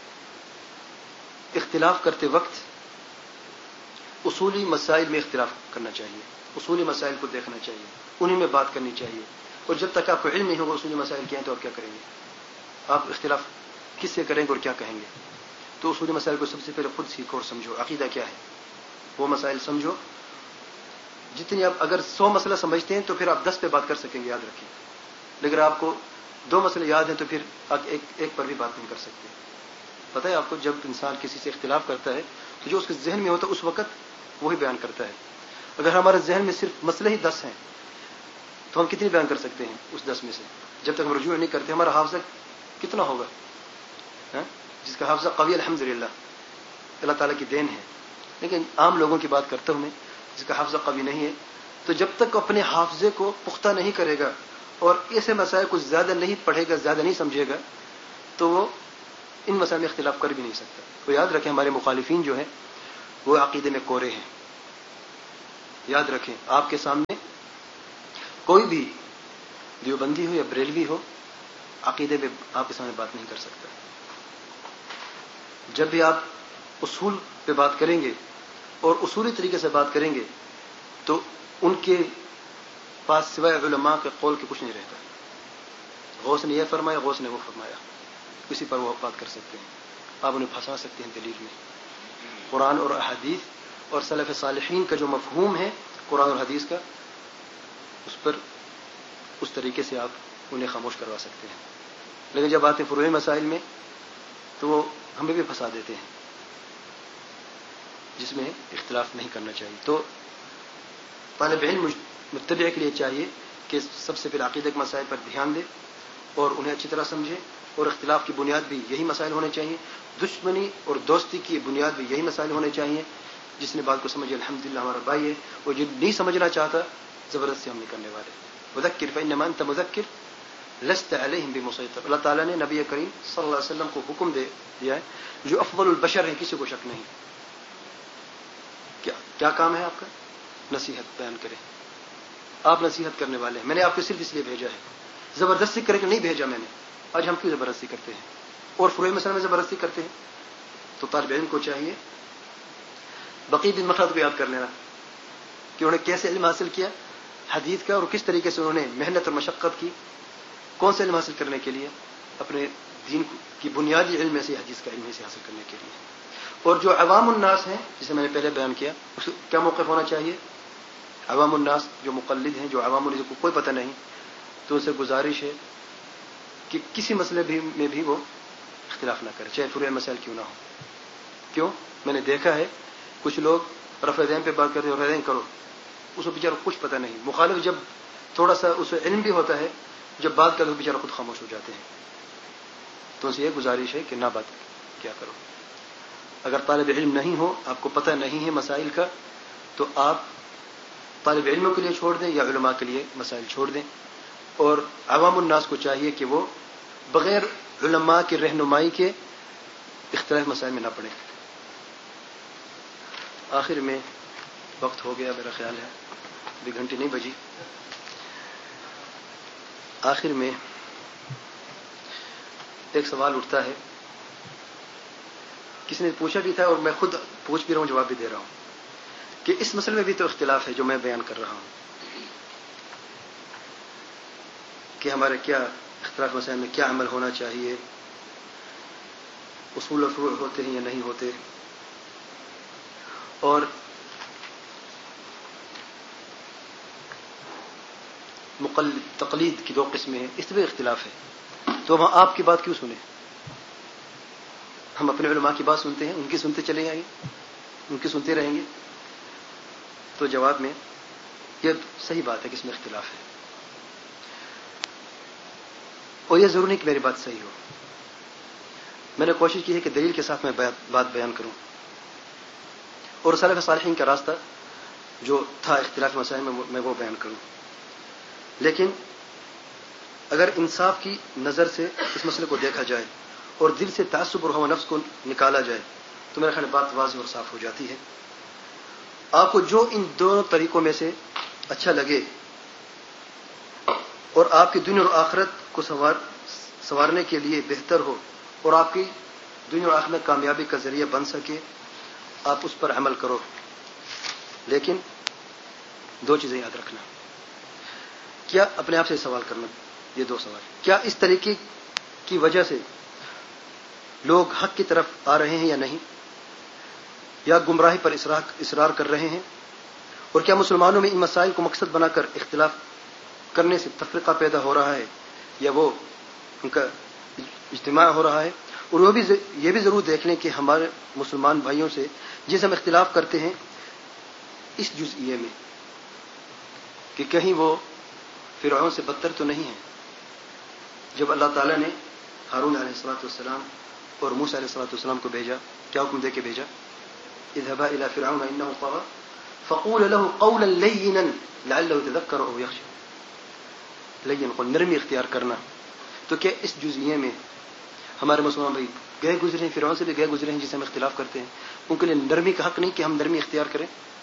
اختلاف کرتے وقت اصولی مسائل میں اختلاف کرنا چاہیے، اصولی مسائل کو دیکھنا چاہیے، انہیں میں بات کرنی چاہیے، اور جب تک آپ کو علم نہیں ہوگا اصولی مسائل کیا ہیں تو آپ کیا کریں گے؟ آپ اختلاف کس سے کریں گے اور کیا کہیں گے؟ تو اصولی مسائل کو سب سے پہلے خود سیکھو اور سمجھو، عقیدہ کیا ہے وہ مسائل سمجھو۔ جتنی آپ اگر 100 مسئلہ سمجھتے ہیں تو پھر آپ 10 پہ بات کر سکیں گے، یاد رکھیں، لیکن آپ کو 2 مسئلے یاد ہیں تو پھر آپ ایک پر بھی بات نہیں کر سکتے۔ پتہ ہے آپ کو جب انسان کسی سے اختلاف کرتا ہے تو جو اس کے ذہن میں ہوتا ہے اس وقت وہی بیان کرتا ہے۔ اگر ہمارے ذہن میں صرف مسئلے ہی 10 ہیں تو ہم کتنی بیان کر سکتے ہیں اس 10 میں سے؟ جب تک ہم رجوع نہیں کرتے ہمارا حافظہ کتنا ہوگا؟ جس کا حافظہ قوی الحمدللہ اللہ تعالیٰ کی دین ہے، لیکن عام لوگوں کی بات کرتا ہوں میں جس کا حافظہ قوی نہیں ہے، تو جب تک اپنے حافظے کو پختہ نہیں کرے گا اور ایسے مسائل کو زیادہ نہیں پڑھے گا، زیادہ نہیں سمجھے گا، تو وہ ان مسائل میں اختلاف کر بھی نہیں سکتا۔ تو یاد رکھیں ہمارے مخالفین جو ہیں وہ عقیدے میں کورے ہیں. یاد رکھیں آپ کے سامنے کوئی بھی دیوبندی ہو یا بریلوی ہو عقیدے میں آپ کے سامنے بات نہیں کر سکتا. جب بھی آپ اصول پہ بات کریں گے اور اصولی طریقے سے بات کریں گے تو ان کے پاس سوائے علماء کے قول کے کچھ نہیں رہتا. غوث نے یہ فرمایا، غوث نے وہ فرمایا، کسی پر وہ بات کر سکتے ہیں. آپ انہیں پھنسا سکتے ہیں دلیل میں. قرآن اور احادیث اور سلف صالحین کا جو مفہوم ہے قرآن اور حدیث کا، اس پر اس طریقے سے آپ انہیں خاموش کروا سکتے ہیں. لیکن جب آتے ہیں فروعی مسائل میں تو وہ ہمیں بھی پھنسا دیتے ہیں جس میں اختلاف نہیں کرنا چاہیے. تو طالب علم متبع کے لیے چاہیے کہ سب سے پہلے عقیدہ کے مسائل پر دھیان دے اور انہیں اچھی طرح سمجھے، اور اختلاف کی بنیاد بھی یہی مسائل ہونے چاہیے. دشمنی اور دوستی کی بنیاد بھی یہی مسائل ہونے چاہیے. جس نے بات کو سمجھے الحمدللہ ہمارا بھائی ہے، اور جو نہیں سمجھنا چاہتا زبردستی ہم نہیں کرنے والے. مذکر فإنما أنت مذکر لست علیہم بمسیطر. اللہ تعالیٰ نے نبی کریم صلی اللہ علیہ وسلم کو حکم دیا ہے جو افضل البشر ہے، کسی کو شک نہیں. کیا کام ہے آپ کا؟ نصیحت بیان کریں. آپ نصیحت کرنے والے ہیں. میں نے آپ کو صرف اس لیے بھیجا ہے، زبردستی کر کے نہیں بھیجا میں نے. آج ہم کیوں زبردستی کرتے ہیں اور فروعی مسئلہ میں زبردستی کرتے ہیں؟ تو طالب علم کو چاہیے بقی بن مخلد کو یاد کر لینا کہ انہوں نے کیسے علم حاصل کیا حدیث کا، اور کس طریقے سے انہوں نے محنت اور مشقت کی. کون سے علم حاصل کرنے کے لیے؟ اپنے دین کی بنیادی علم میں سے حدیث کا علم سے حاصل کرنے کے لیے. اور جو عوام الناس ہیں جسے میں نے پہلے بیان کیا، اس کو کیا موقف ہونا چاہیے؟ عوام الناس جو مقلد ہیں، جو عوام الناس کو کوئی پتہ نہیں، تو ان سے گزارش ہے کہ کسی مسئلے میں بھی وہ اختلاف نہ کرے، چاہے فروعی مسائل کیوں نہ ہو. کیوں؟ میں نے دیکھا ہے کچھ لوگ رفع دین پہ بات کرتے ہیں، رفع دین کرو، اس کو بیچارہ کچھ پتہ نہیں. مخالف جب تھوڑا سا اسے علم بھی ہوتا ہے، جب بات کرتے بیچارہ خود خاموش ہو جاتے ہیں. تو ان سے یہ گزارش ہے کہ نہ بات کیا کرو. اگر طالب علم نہیں ہو، آپ کو پتہ نہیں ہے مسائل کا، تو آپ طالب علموں کے لیے چھوڑ دیں یا علماء کے لیے مسائل چھوڑ دیں. اور عوام الناس کو چاہیے کہ وہ بغیر علماء کی رہنمائی کے اختلاف مسائل میں نہ پڑیں. آخر میں وقت ہو گیا میرا خیال ہے، ابھی گھنٹی نہیں بجی. آخر میں ایک سوال اٹھتا ہے، کسی نے پوچھا بھی تھا اور میں خود پوچھ بھی رہا ہوں، جواب بھی دے رہا ہوں، کہ اس مسئلے میں بھی تو اختلاف ہے جو میں بیان کر رہا ہوں کہ ہمارے کیا اختلاف مسائل میں کیا عمل ہونا چاہیے، اصول و فروع ہوتے ہیں یا نہیں ہوتے، اور تقلید کی 2 قسمیں ہیں، اس میں اختلاف ہے. تو ہم آپ کی بات کیوں سنیں؟ ہم اپنے علماء کی بات سنتے ہیں، ان کی سنتے چلے جائیں گے، ان کی سنتے رہیں گے. تو جواب میں یہ صحیح بات ہے کہ اس میں اختلاف ہے، اور یہ ضروری نہیں کہ میری بات صحیح ہو. میں نے کوشش کی ہے کہ دلیل کے ساتھ میں بات بیان کروں، اور سلف صالحین کا راستہ جو تھا اختلاف مسائل میں وہ بیان کروں. لیکن اگر انصاف کی نظر سے اس مسئلے کو دیکھا جائے اور دل سے تعصب اور ہوا نفس کو نکالا جائے تو میرا خیال بات واضح اور صاف ہو جاتی ہے. آپ کو جو ان دونوں طریقوں میں سے اچھا لگے اور آپ کی دنیا اور آخرت کو سنوارنے کے لیے بہتر ہو اور آپ کی دنیا اور آخرت میں کامیابی کا ذریعہ بن سکے، آپ اس پر عمل کرو. لیکن 2 چیزیں یاد رکھنا. کیا اپنے آپ سے سوال کرنا، یہ 2 سوال. کیا اس طریقے کی وجہ سے لوگ حق کی طرف آ رہے ہیں یا نہیں، یا گمراہی پر اصرار کر رہے ہیں؟ اور کیا مسلمانوں میں ان مسائل کو مقصد بنا کر اختلاف کرنے سے تفرقہ پیدا ہو رہا ہے یا وہ ان کا اجتماع ہو رہا ہے؟ اور وہ بھی یہ بھی ضرور دیکھ لیں کہ ہمارے مسلمان بھائیوں سے جن سے ہم اختلاف کرتے ہیں اس جزئیے میں کہ کہیں وہ فرعون سے بدتر تو نہیں ہے. جب اللہ تعالیٰ نے ہارون علیہ الصلوۃ والسلام اور موسیٰ علیہ الصلوۃ والسلام کو بھیجا، کیا حکم دے کے بھیجا؟ اذهبا الى فرعون انه طغى فقول له قولا لينا لعله يتذكر او يخشى. لین قول، نرمی اختیار کرنا. تو کیا اس جزئیے میں ہمارے مسلمان بھائی گئے گزرے ہیں، فرعون سے بھی گئے گزرے ہیں جسے ہم اختلاف کرتے ہیں، ان کے لیے نرمی کا حق نہیں کہ ہم نرمی اختیار کریں.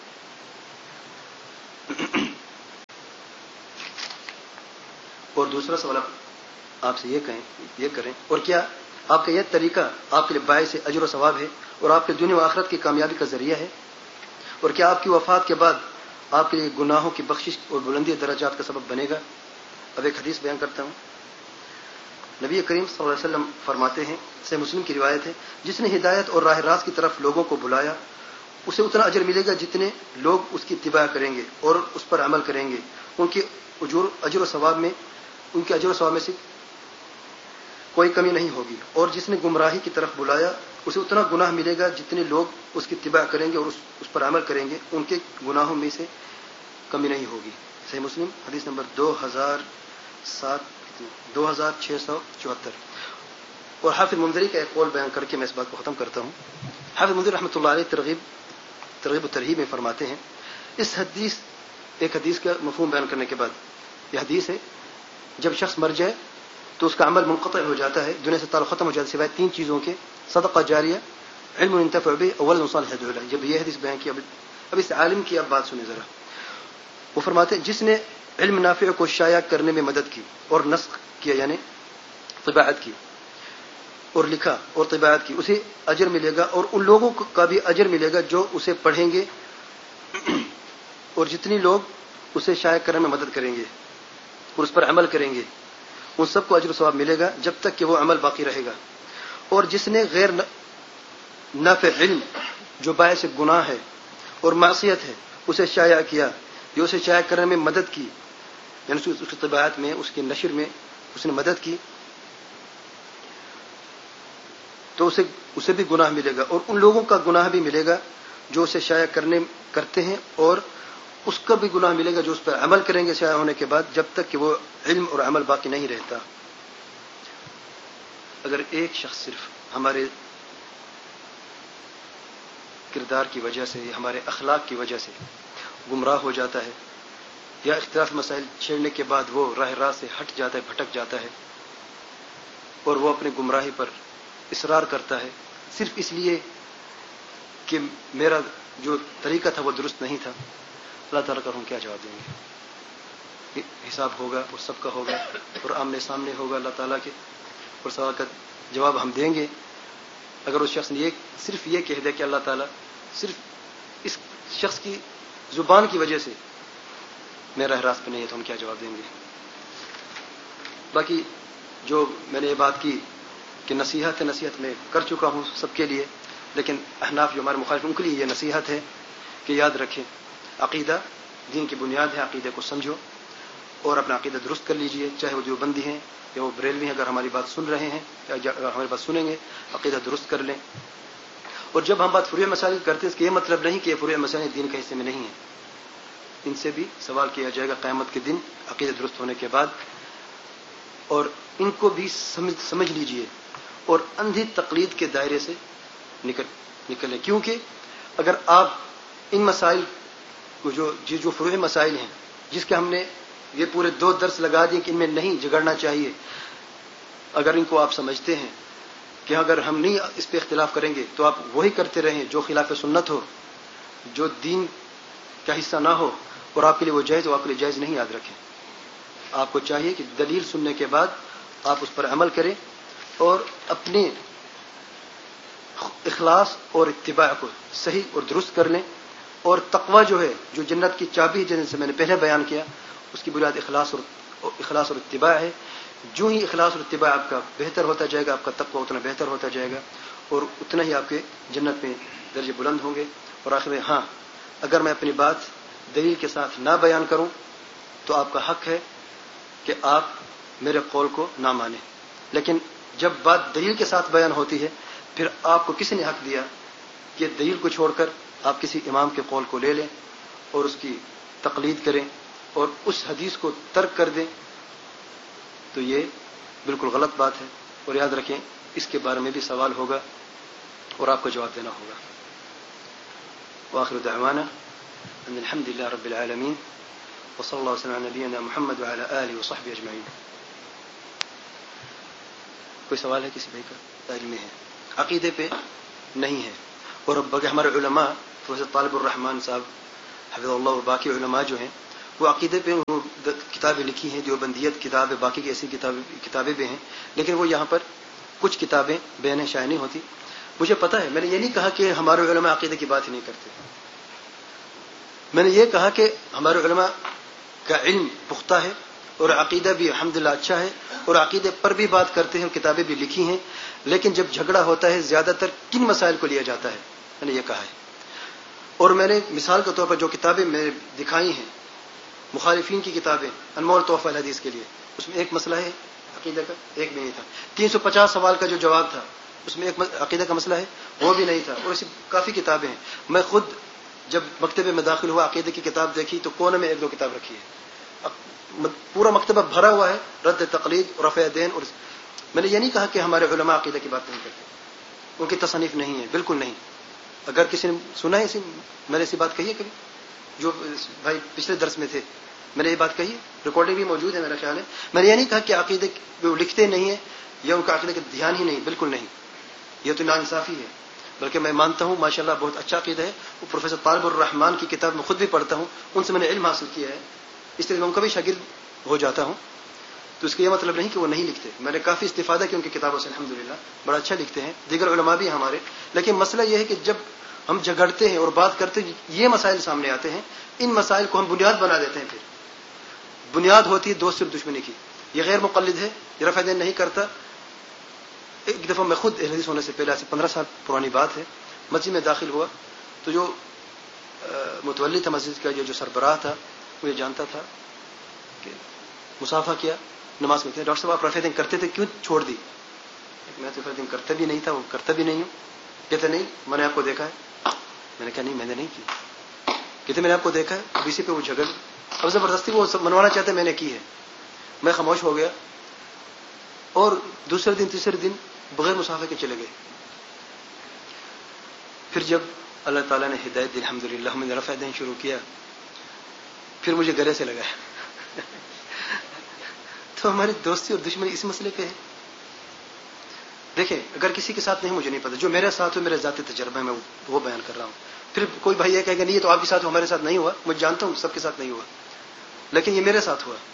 اور دوسرا سوال آپ سے یہ کریں، اور کیا آپ کا یہ طریقہ آپ کے لیے باعث اجر و ثواب ہے اور آپ کے دنیا و آخرت کی کامیابی کا ذریعہ ہے؟ اور کیا آپ کی وفات کے بعد آپ کے لیے گناہوں کی بخشش اور بلندی درجات کا سبب بنے گا؟ اب ایک حدیث بیان کرتا ہوں. نبی کریم صلی اللہ علیہ وسلم فرماتے ہیں، صحیح مسلم کی روایت ہے، جس نے ہدایت اور راہ راست کی طرف لوگوں کو بلایا اسے اتنا اجر ملے گا جتنے لوگ اس کی اتباع کریں گے اور اس پر عمل کریں گے. ان کے اجر و ثواب میں سے کوئی کمی نہیں ہوگی. اور جس نے گمراہی کی طرف بلایا اسے اتنا گناہ ملے گا جتنے لوگ اس کی اتباع کریں گے اور اس پر عمل کریں گے. ان کے گناہوں میں سے کمی نہیں ہوگی. صحیح مسلم حدیث نمبر 2674. اور حافظ منذری کا ایک قول بیان کر کے میں اس بات کو ختم کرتا ہوں. حافظ منذری رحمۃ اللہ علیہ ترغیب و ترہیب میں فرماتے ہیں، ایک حدیث کا مفہوم بیان کرنے کے بعد، یہ حدیث ہے جب شخص مر جائے تو اس کا عمل منقطع ہو جاتا ہے، دنیا سے تعلق ختم ہو جاتا ہے سوائے 3 چیزوں کے: صدقہ جاریہ، علم ينتفع به، ولد صالح يدعو له. جب یہ حدیث بیان کی، اب اس عالم کی اب بات سنیں ذرا. وہ فرماتے ہیں جس نے علم نافع کو شائع کرنے میں مدد کی اور نسخ کیا یعنی طباعت کی اور لکھا اور طباعت کی، اسے اجر ملے گا اور ان لوگوں کا بھی اجر ملے گا جو اسے پڑھیں گے اور جتنی لوگ اسے شائع کرنے میں مدد کریں گے اور اس پر عمل کریں گے ان سب کو اجر و ثواب ملے گا جب تک کہ وہ عمل باقی رہے گا. اور جس نے غیر نافع علم جو باعث گناہ ہے اور معصیت ہے اسے شائع کیا، جو اسے شائع کرنے میں مدد کی یعنی اس کی طباعت میں، اس کی نشر میں اس نے مدد کی، تو اسے بھی گناہ ملے گا. اور ان لوگوں کا گناہ بھی ملے گا جو اسے شائع کرتے ہیں، اور اس کا بھی گناہ ملے گا جو اس پر عمل کریں گے شائع ہونے کے بعد جب تک کہ وہ علم اور عمل باقی نہیں رہتا. اگر ایک شخص صرف ہمارے کردار کی وجہ سے، ہمارے اخلاق کی وجہ سے گمراہ ہو جاتا ہے یا اختلاف مسائل چھیڑنے کے بعد وہ راہ راست سے ہٹ جاتا ہے، بھٹک جاتا ہے، اور وہ اپنے گمراہی پر اصرار کرتا ہے صرف اس لیے کہ میرا جو طریقہ تھا وہ درست نہیں تھا، اللہ تعالیٰ کا ہم کیا جواب دیں گے؟ حساب ہوگا اور سب کا ہوگا اور آمنے سامنے ہوگا اللہ تعالیٰ کے، اور سوال کا جواب ہم دیں گے. اگر اس شخص نے صرف یہ کہہ دیا کہ اللہ تعالیٰ صرف اس شخص کی زبان کی وجہ سے میرا راست پہ نہیں ہے، تو ہم کیا جواب دیں گے؟ باقی جو میں نے یہ بات کی کہ نصیحت میں کر چکا ہوں سب کے لیے، لیکن احناف جو ہمارے مخالف ان کے لیے یہ نصیحت ہے کہ یاد رکھیں عقیدہ دین کی بنیاد ہے، عقیدے کو سمجھو اور اپنا عقیدہ درست کر لیجئے، چاہے وہ دیوبندی ہیں یا وہ بریلوی ہیں. اگر ہماری بات سن رہے ہیں یا اگر ہماری بات سنیں گے عقیدہ درست کر لیں. اور جب ہم بات فروع مسائل کرتے ہیں اس کا یہ مطلب نہیں کہ یہ فروع مسائل دین کے حصے میں نہیں ہیں، ان سے بھی سوال کیا جائے گا قیامت کے دن عقیدہ درست ہونے کے بعد، اور ان کو بھی سمجھ لیجئے اور اندھی تقلید کے دائرے سے نکلیں. کیونکہ اگر آپ ان مسائل کو جو فروع مسائل ہیں جس کے ہم نے یہ پورے 2 درس لگا دیے کہ ان میں نہیں جگڑنا چاہیے، اگر ان کو آپ سمجھتے ہیں کہ اگر ہم نہیں اس پہ اختلاف کریں گے تو آپ وہی کرتے رہیں جو خلاف سنت ہو، جو دین کا حصہ نہ ہو اور آپ کے لیے وہ جائز ہو، آپ کے لیے جائز نہیں. یاد رکھیں آپ کو چاہیے کہ دلیل سننے کے بعد آپ اس پر عمل کریں اور اپنے اخلاص اور اتباع کو صحیح اور درست کر لیں. اور تقوی جو ہے، جو جنت کی چابی ہے جیسے میں نے پہلے بیان کیا، اس کی بنیاد اخلاص اور اتباع ہے. جو ہی اخلاص اور اتباع آپ کا بہتر ہوتا جائے گا، آپ کا تقوی اتنا بہتر ہوتا جائے گا اور اتنا ہی آپ کے جنت میں درجے بلند ہوں گے. اور آخر میں اگر میں اپنی بات دلیل کے ساتھ نہ بیان کروں تو آپ کا حق ہے کہ آپ میرے قول کو نہ مانیں، لیکن جب بات دلیل کے ساتھ بیان ہوتی ہے پھر آپ کو کسی نے حق دیا کہ دلیل کو چھوڑ کر آپ کسی امام کے قول کو لے لیں اور اس کی تقلید کریں اور اس حدیث کو ترک کر دیں، تو یہ بالکل غلط بات ہے. اور یاد رکھیں اس کے بارے میں بھی سوال ہوگا اور آپ کو جواب دینا ہوگا. وآخر دعوانا ان الحمد لله رب العالمين وصلى الله وسلم على نبينا محمد وعلى آله وصحبه أجمعين. کوئی سوال ہے کسی بھائی کا؟ علم ہے، عقیدے پہ نہیں ہے. اور اب ہمارے علماء پروفیسر طالب الرحمان صاحب حفظ اللہ اور باقی علماء جو ہیں وہ عقیدے پہ کتابیں لکھی ہیں، دیوبندیت کتابیں، باقی کی ایسی کتابیں بھی ہیں، لیکن وہ یہاں پر کچھ کتابیں بیان شائع نہیں ہوتی. مجھے پتا ہے، میں نے یہ نہیں کہا کہ ہمارے علماء عقیدے کی بات ہی نہیں کرتے. میں نے یہ کہا کہ ہمارے علماء کا علم پختہ ہے اور عقیدہ بھی الحمدللہ اچھا ہے اور عقیدے پر بھی بات کرتے ہیں اور کتابیں بھی لکھی ہیں، لیکن جب جھگڑا ہوتا ہے زیادہ تر کن مسائل کو لیا جاتا ہے، میں نے یہ کہا ہے. اور میں نے مثال کے طور پر جو کتابیں میں دکھائی ہیں مخالفین کی کتابیں انمول تحفہ الحدیث کے لیے، اس میں ایک مسئلہ ہے عقیدہ کا، ایک بھی نہیں تھا. 350 سوال کا جو جواب تھا اس میں ایک عقیدہ کا مسئلہ ہے وہ بھی نہیں تھا. اور ایسی کافی کتابیں ہیں. میں خود جب مکتبے میں داخل ہوا عقیدے کی کتاب دیکھی تو کونے میں 1-2 کتاب رکھی ہے، پورا مکتبہ بھرا ہوا ہے رد تقلید اور رفع دین. اور میں نے یہ نہیں کہا کہ ہمارے علماء عقیدہ کی بات نہیں کرتے، ان کی تصنیف نہیں ہے، بالکل نہیں. اگر کسی نے سنا ہے میں نے ایسی بات کہی ہے کبھی؟ جو بھائی پچھلے درس میں تھے میں نے یہ بات کہی ہے، ریکارڈنگ بھی موجود ہے میرا خیال ہے. میں نے یہ نہیں کہا کہ عقیدے وہ لکھتے نہیں ہیں یا ان کا عقیدے کا دھیان ہی نہیں، بالکل نہیں، یہ تو ناانصافی ہے. بلکہ میں مانتا ہوں ماشاءاللہ بہت اچھا عقیدہ ہے. وہ پروفیسر طالب الرحمان کی کتاب میں خود بھی پڑھتا ہوں، ان سے میں نے علم حاصل کیا ہے، اس لیے میں ان کا بھی شاگرد ہو جاتا ہوں. تو اس کا یہ مطلب نہیں کہ وہ نہیں لکھتے، میں نے کافی استفادہ کیا ان کی کتابوں سے الحمدللہ، بڑا اچھا لکھتے ہیں. دیگر علماء بھی ہمارے. لیکن مسئلہ یہ ہے کہ جب ہم جھگڑتے ہیں اور بات کرتے ہیں یہ مسائل سامنے آتے ہیں، ان مسائل کو ہم بنیاد بنا دیتے ہیں. پھر بنیاد ہوتی ہے دوست اور دشمنی کی. یہ غیر مقلد ہے، یہ رفع دین نہیں کرتا. ایک دفعہ میں خود حدیث ہونے سے پہلے، ایسے 15 سال پرانی بات ہے، مسجد میں داخل ہوا تو جو متولی تھا مسجد کا، جو سربراہ تھا، وہ یہ جانتا تھا کہ مصافحہ کیا نماز میں کیا. ڈاکٹر صاحب آپ رفع دین کرتے تھے کیوں چھوڑ دی؟ میں تو رفع دین کرتا بھی نہیں تھا، وہ کرتا بھی نہیں ہوں. کہتے نہیں میں نے آپ کو دیکھا ہے. میں نے کہا نہیں میں نے نہیں کی. کہتے میں نے آپ کو دیکھا ہے. اب اسی پہ وہ جھگڑ، اب زبردستی وہ منوانا چاہتے میں نے کی ہے. میں خاموش ہو گیا اور دوسرے دن تیسرے دن بغیر مصافحہ کے چلے گئے. پھر جب اللہ تعالیٰ نے ہدایت دی الحمدللہ، ہم نے رفع دین شروع کیا، پھر مجھے گلے سے لگا. تو ہماری دوستی اور دشمنی اس مسئلے پہ ہے. دیکھیں اگر کسی کے ساتھ نہیں، مجھے نہیں پتا، جو میرے ساتھ ہو میرے ذاتی تجربہ میں وہ بیان کر رہا ہوں. پھر کوئی بھائی یہ کہے گا نہیں یہ تو آپ کے ساتھ ہو، ہمارے ساتھ نہیں ہوا. میں جانتا ہوں سب کے ساتھ نہیں ہوا، لیکن یہ میرے ساتھ ہوا.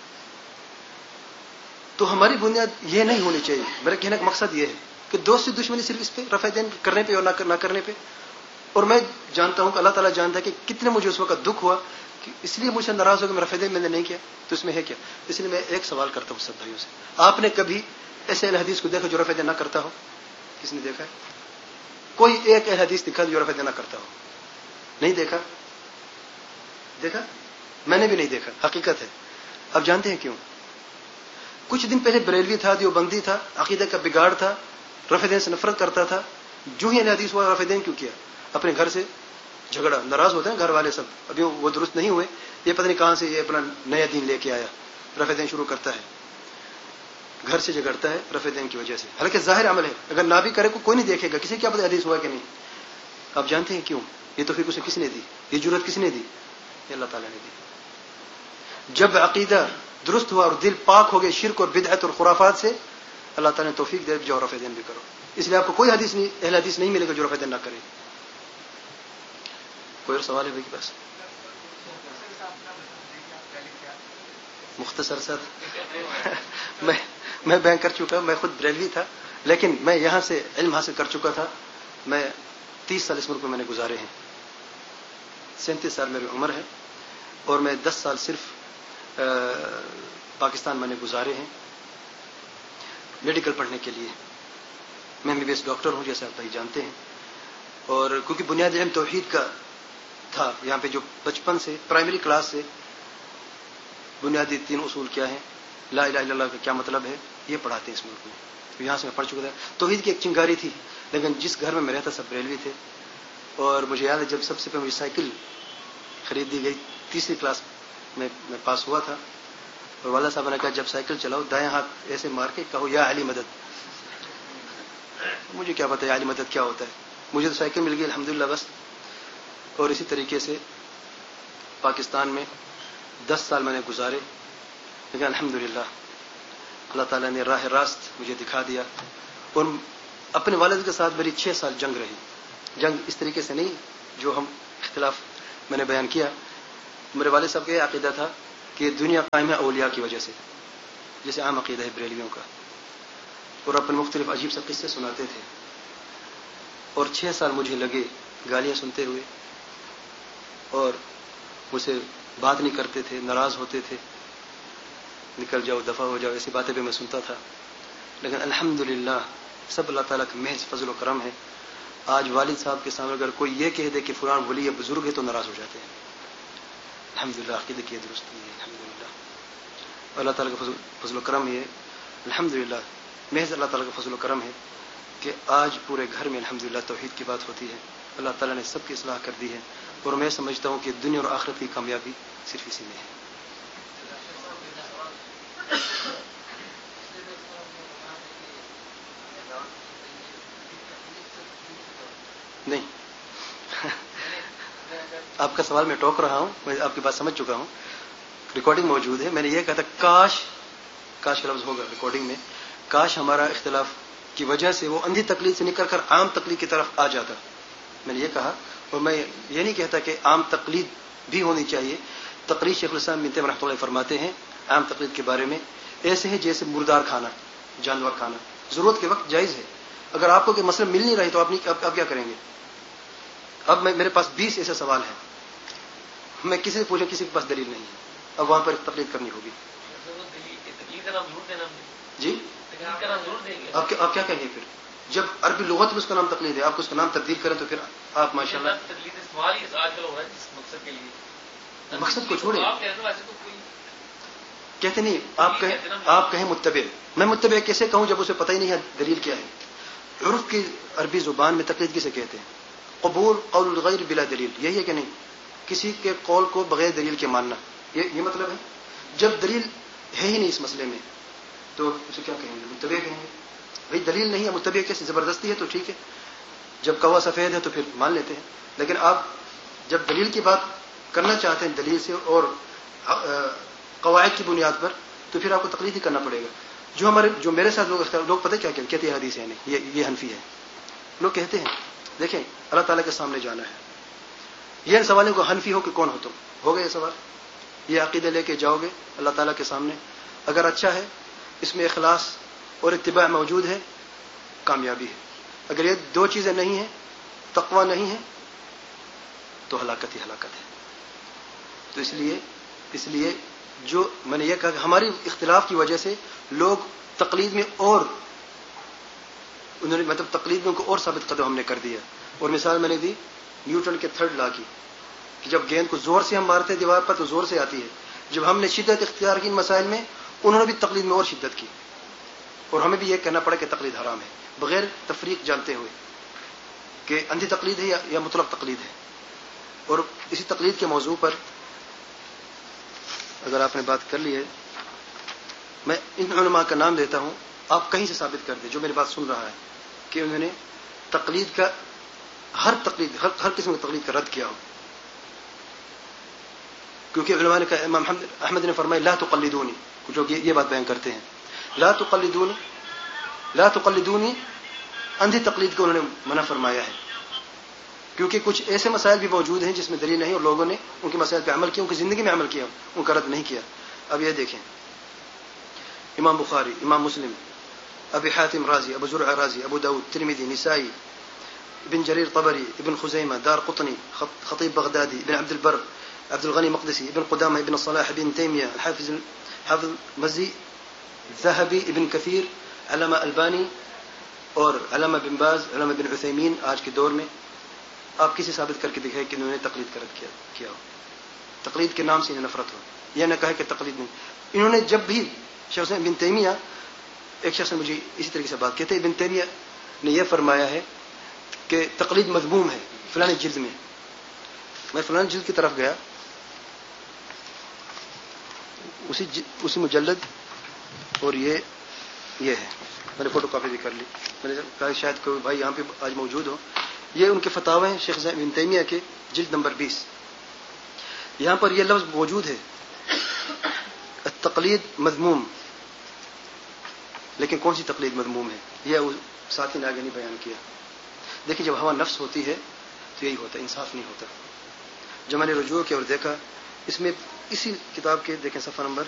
تو ہماری بنیاد یہ نہیں ہونی چاہیے. میرا کہنے کا مقصد یہ ہے کہ دوستی دشمنی صرف اس پہ رفع دین کرنے پہ اور نہ کرنے پہ. اور میں جانتا ہوں کہ اللہ تعالیٰ جانتا ہے کہ کتنے مجھے اس وقت دکھ ہوا کہ اس لیے مجھ سے ناراض ہو کہ میں رفع دین میں نے نہیں کیا. تو اس میں ہے کیا؟ اس لیے میں ایک سوال کرتا ہوں سب بھائیوں سے، آپ نے کبھی ایسے اہل حدیث کو دیکھا جو رفع دین نہ کرتا ہو؟ کس نے دیکھا ہے؟ کوئی ایک اہل حدیث دکھا جو رفع دین نہ کرتا ہو؟ نہیں دیکھا؟ دیکھا؟ میں نے بھی نہیں دیکھا، حقیقت ہے. اب جانتے ہیں کیوں؟ کچھ دن پہلے بریلوی تھا، دیوبندی تھا، عقیدہ کا بگاڑ تھا، رفع دین سے نفرت کرتا تھا. جو ہی اہل حدیث ہوا رفع دین کیوں کیا؟ اپنے گھر سے جھگڑا، ناراض ہوتے ہیں گھر والے سب، ابھی وہ درست نہیں ہوئے، یہ پتہ نہیں کہاں سے یہ اپنا نیا دین لے کے آیا، رفع دین شروع کرتا ہے، گھر سے جھگڑتا ہے رفع دین کی وجہ سے. حالانکہ ظاہر عمل ہے، اگر نہ بھی کرے کوئی نہیں دیکھے گا، کسی کیا پتہ حدیث ہوا کہ نہیں. آپ جانتے ہیں کیوں؟ یہ توفیق اسے کس نے دی؟ یہ جرأت کس نے دی؟ یہ اللہ تعالیٰ نے دی. جب عقیدہ درست ہوا اور دل پاک ہو گئے شرک اور بدعت اور خرافات سے، اللہ تعالیٰ نے توفیق دے جاؤ رفع دین بھی کرو. اس لیے آپ کو کوئی حدیث نہیں، اہل حدیث نہیں ملے گا جو رفع دین نہ کرے. کوئی اور سوال ہے بھائی کے پاس؟ مختصر سر میں بیان کر چکا. میں خود بریلوی تھا، لیکن میں یہاں سے علم حاصل کر چکا تھا. میں 30 سال اس ملک میں میں نے گزارے ہیں، 37 سال میری عمر ہے، اور میں 10 سال صرف پاکستان میں نے گزارے ہیں میڈیکل پڑھنے کے لیے. میں MBBS ڈاکٹر ہوں جیسے آپ بھائی جانتے ہیں. اور کیونکہ بنیادی علم توحید کا تھا یہاں پہ، جو بچپن سے پرائمری کلاس سے بنیادی 3 اصول کیا ہیں، لا الہ الا اللہ کا کیا مطلب ہے، یہ پڑھاتے ہیں اس ملک میں. تو یہاں سے میں پڑھ چکا تھا. توحید کی ایک چنگاری تھی، لیکن جس گھر میں رہتا سب بریلوی تھے. اور مجھے یاد ہے جب سب سے پہلے مجھے سائیکل خرید دی گئی، 3ری کلاس میں پاس ہوا تھا، اور والد صاحب نے کہا جب سائیکل چلاؤ دائیں ہاتھ ایسے مار کے کہو یا علی مدد. مجھے کیا پتا یا علی مدد کیا ہوتا ہے. مجھے تو سائیکل مل گئی الحمدللہ بس. اور اسی طریقے سے پاکستان میں 10 سال میں نے گزارے، لیکن الحمدللہ اللہ تعالیٰ نے راہ راست مجھے دکھا دیا. اور اپنے والد کے ساتھ میری 6 سال جنگ رہی. جنگ اس طریقے سے نہیں جو ہم اختلاف میں نے بیان کیا. میرے والد صاحب کا یہ عقیدہ تھا کہ دنیا قائم ہے اولیاء کی وجہ سے، جیسے عام عقیدہ ہے بریلویوں کا، اور اپنے مختلف عجیب سے قصے سناتے تھے. اور 6 سال مجھے لگے گالیاں سنتے ہوئے، اور مجھ سے بات نہیں کرتے تھے، ناراض ہوتے تھے، نکل جاؤ، دفع ہو جاؤ، ایسی باتیں بھی میں سنتا تھا. لیکن الحمدللہ سب اللہ تعالیٰ کا محض فضل و کرم ہے. آج والد صاحب کے سامنے اگر کوئی یہ کہہ دے کہ فلان ولی یا بزرگ ہے تو ناراض ہو جاتے ہیں. الحمدللہ عقیدے کی درستی ہے. الحمدللہ اللہ تعالیٰ کا فضل و کرم ہے. الحمدللہ محض اللہ تعالیٰ کا فضل و کرم ہے کہ آج پورے گھر میں الحمدللہ توحید کی بات ہوتی ہے. اللہ تعالیٰ نے سب کی اصلاح کر دی ہے، اور میں سمجھتا ہوں کہ دنیا اور آخرت کی کامیابی صرف اسی میں ہے. نہیں آپ کا سوال میں ٹوک رہا ہوں، میں آپ کی بات سمجھ چکا ہوں. ریکارڈنگ موجود ہے. میں نے یہ کہا تھا کاش کا لفظ ہوگا ریکارڈنگ میں، کاش ہمارا اختلاف کی وجہ سے وہ اندھی تقلید سے نکل کر عام تقلید کی طرف آ جاتا. میں نے یہ کہا، اور میں یہ نہیں کہتا کہ عام تقلید بھی ہونی چاہیے. تقلید شیخ الاسلام ابن تیمیہ رحمۃ اللہ فرماتے ہیں عام تقلید کے بارے میں، ایسے ہے جیسے مردار کھانا، جانور کھانا، ضرورت کے وقت جائز ہے. اگر آپ کو کہ مسئلہ مل نہیں رہی تو آپ کیا کریں گے؟ اب میرے پاس 20 ایسے سوال ہیں، میں کسی سے پوچھوں، کسی کے پاس دلیل نہیں ہے، اب وہاں پر تقلید کرنی ہوگی. جی آپ کیا کہیں گے پھر؟ جب عربی لغت میں اس کا نام تقلید ہے، آپ کو اس کا نام تبدیل کریں تو پھر آپ ماشاءاللہ مقصد کو چھوڑیں. کہتے نہیں، آپ کہیں متبع. میں متبع کیسے کہوں جب اسے پتہ ہی نہیں ہے دلیل کیا ہے؟ عرف کی عربی زبان میں تقلید کسے کہتے ہیں؟ قبول قول الغیر بلا دلیل، یہی ہے کہ نہیں؟ کسی کے قول کو بغیر دلیل کے ماننا، یہ مطلب ہے. جب دلیل ہے ہی نہیں اس مسئلے میں تو اسے کیا کہیں گے؟ متبع کہیں گے. بھائی دلیل نہیں ہے، متبع کیسے؟ زبردستی ہے تو ٹھیک ہے، جب کوا سفید ہے تو پھر مان لیتے ہیں. لیکن آپ جب دلیل کی بات کرنا چاہتے ہیں دلیل سے اور قواعد کی بنیاد پر، تو پھر آپ کو تقلید ہی کرنا پڑے گا. جو میرے ساتھ لوگ پتہ کیا کہتے ہیں حدیث ہے نہیں، یہ حنفی ہے. لوگ کہتے ہیں دیکھیں اللہ تعالیٰ کے سامنے جانا ہے. یہ سوالوں کو حنفی ہو کہ کون ہو تم؟ ہو گئے یہ سوال. یہ عقیدے لے کے جاؤ گے اللہ تعالیٰ کے سامنے، اگر اچھا ہے، اس میں اخلاص اور اتباع موجود ہے، کامیابی ہے. اگر یہ 2 چیزیں نہیں ہیں، تقوی نہیں ہے، تو ہلاکت ہی ہلاکت ہے. تو اس لیے جو میں نے یہ کہا کہ ہماری اختلاف کی وجہ سے لوگ تقلید میں اور انہوں نے تقلید میں ان کو اور ثابت قدم ہم نے کر دیا. اور مثال میں نے دی نیوٹن کے 3rd لا کی کہ جب گیند کو زور سے ہم مارتے ہیں دیوار پر تو زور سے آتی ہے. جب ہم نے شدت اختیار کی ان مسائل میں، انہوں نے بھی تقلید میں اور شدت کی، اور ہمیں بھی یہ کہنا پڑا کہ تقلید حرام ہے، بغیر تفریق جانتے ہوئے کہ اندھی تقلید ہے یا مطلق تقلید ہے. اور اسی تقلید کے موضوع پر اگر آپ نے بات کر لی ہے، میں ان علماء کا نام دیتا ہوں، آپ کہیں سے ثابت کر دیں جو میری بات سن رہا ہے کہ انہوں نے تقلید کا ہر قسم کی تقلید کا رد کیا ہو. کیونکہ علماء نے کہا، امام احمد نے فرمایا لا تقلدونی، جو یہ بات بیان کرتے ہیں، لا تقلدونی، اندھی تقلید کو انہوں نے منع فرمایا ہے. کیونکہ کچھ ایسے مسائل بھی موجود ہیں جس میں دلیل نہیں اور لوگوں نے ان کے مسائل پہ عمل کیا، ان کی زندگی میں عمل کیا، ان کا رد نہیں کیا. اب یہ دیکھیں، امام بخاری، امام مسلم، ابی حاتم رازی، ابو زرع رازی، ابو داود، ترمذی، نسائی، ابن جریر طبری، ابن خزیمہ، دار قطنی، خطیب بغدادی، ابن عبد البر، عبد الغنی مقدسی، ابن قدامہ، ابن صلاح، ابن تیمیہ، حافظ مزی، ذہبی، ابن کثیر، علامہ البانی اور علامہ بن باز، علامہ بن عثیمین آج کے دور میں. آپ کسی ثابت کر کے دکھائے کہ انہوں نے تقلید کا رد کیا ہو، تقلید کے نام سے انہیں نفرت ہو، یہ نہ کہے کہ تقلید نہیں. انہوں نے جب بھی شخص ابن تیمیہ، ایک شخص نے مجھے اسی طریقے سے بات کہتے، ابن تیمیہ نے یہ فرمایا ہے کہ تقلید مذموم ہے فلانی جلد میں. میں فلانی جلد کی طرف گیا، اسی مجلد، اور یہ ہے، میں نے فوٹو کاپی بھی کر لی. میں نے کہا شاید کوئی بھائی یہاں پہ آج موجود ہو. یہ ان کے فتاوی ہیں شیخ ابن تیمیہ کے، جلد نمبر 20. یہاں پر یہ لفظ موجود ہے التقلید مذموم. لیکن کون سی تقلید مذموم ہے؟ یہ ساتھ ہی آگے نہیں بیان کیا. دیکھیں جب ہوا نفس ہوتی ہے تو یہی ہوتا ہے, انصاف نہیں ہوتا. جب میں نے رجوع کیا اور دیکھا اس میں اسی کتاب کے دیکھیں صفحہ نمبر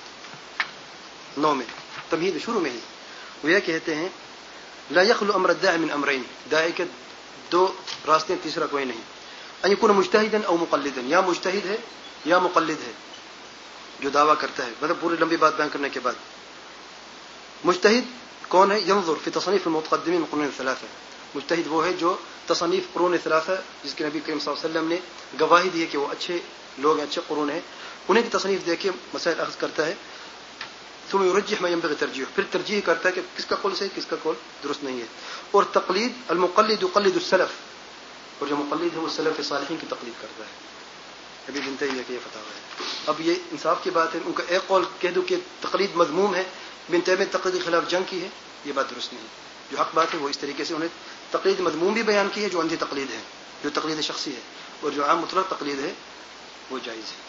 9 میں تمہید شروع میں ہی وہ یہ کہتے ہیں لا يخلو امر الداعي من امرين, داعی کے دو راستے, تیسرا کوئی نہیں. ان يكون مجتهدا او مقلدا, یا مجتہد ہے یا مقلد ہے جو دعویٰ کرتا ہے. مطلب پوری لمبی بات بیان کرنے کے بعد مجتہد کون ہے؟ ينظر في تصنيف المتقدمين من قرون الثلاثه. مجتہد وہ ہے جو تصنیف قرون ثلاثہ جس کے نبی کریم صلی اللہ علیہ وسلم نے گواہی دی ہے کہ وہ اچھے لوگ ہیں, اچھے قرون ہیں, انہیں کی تصنیف دیکھ کے مسائل اخذ کرتا ہے. ثم يرجح ما ينبغي ترجیح, پھر ترجیح کرتا ہے کہ کس کا قول صحیح کس کا قول درست نہیں ہے. اور تقلید المقلد يقلد السلف, اور جو مقلد ہے وہ سلف صالحین کی تقلید کرتا ہے. ابھی ابن تیمیہ کہ یہ فتاوی ہے. اب یہ انصاف کی بات ہے, ان کا ایک قول کہہ دو کہ تقلید مذموم ہے, ابن تیمیہ تقلید کے خلاف جنگ کی ہے, یہ بات درست نہیں. جو حق بات ہے وہ اس طریقے سے انہیں تقلید مذموم بھی بیان کی ہے جو اندھی تقلید ہے, جو تقلید شخصی ہے, اور جو عام مطلق تقلید ہے وہ جائز ہے.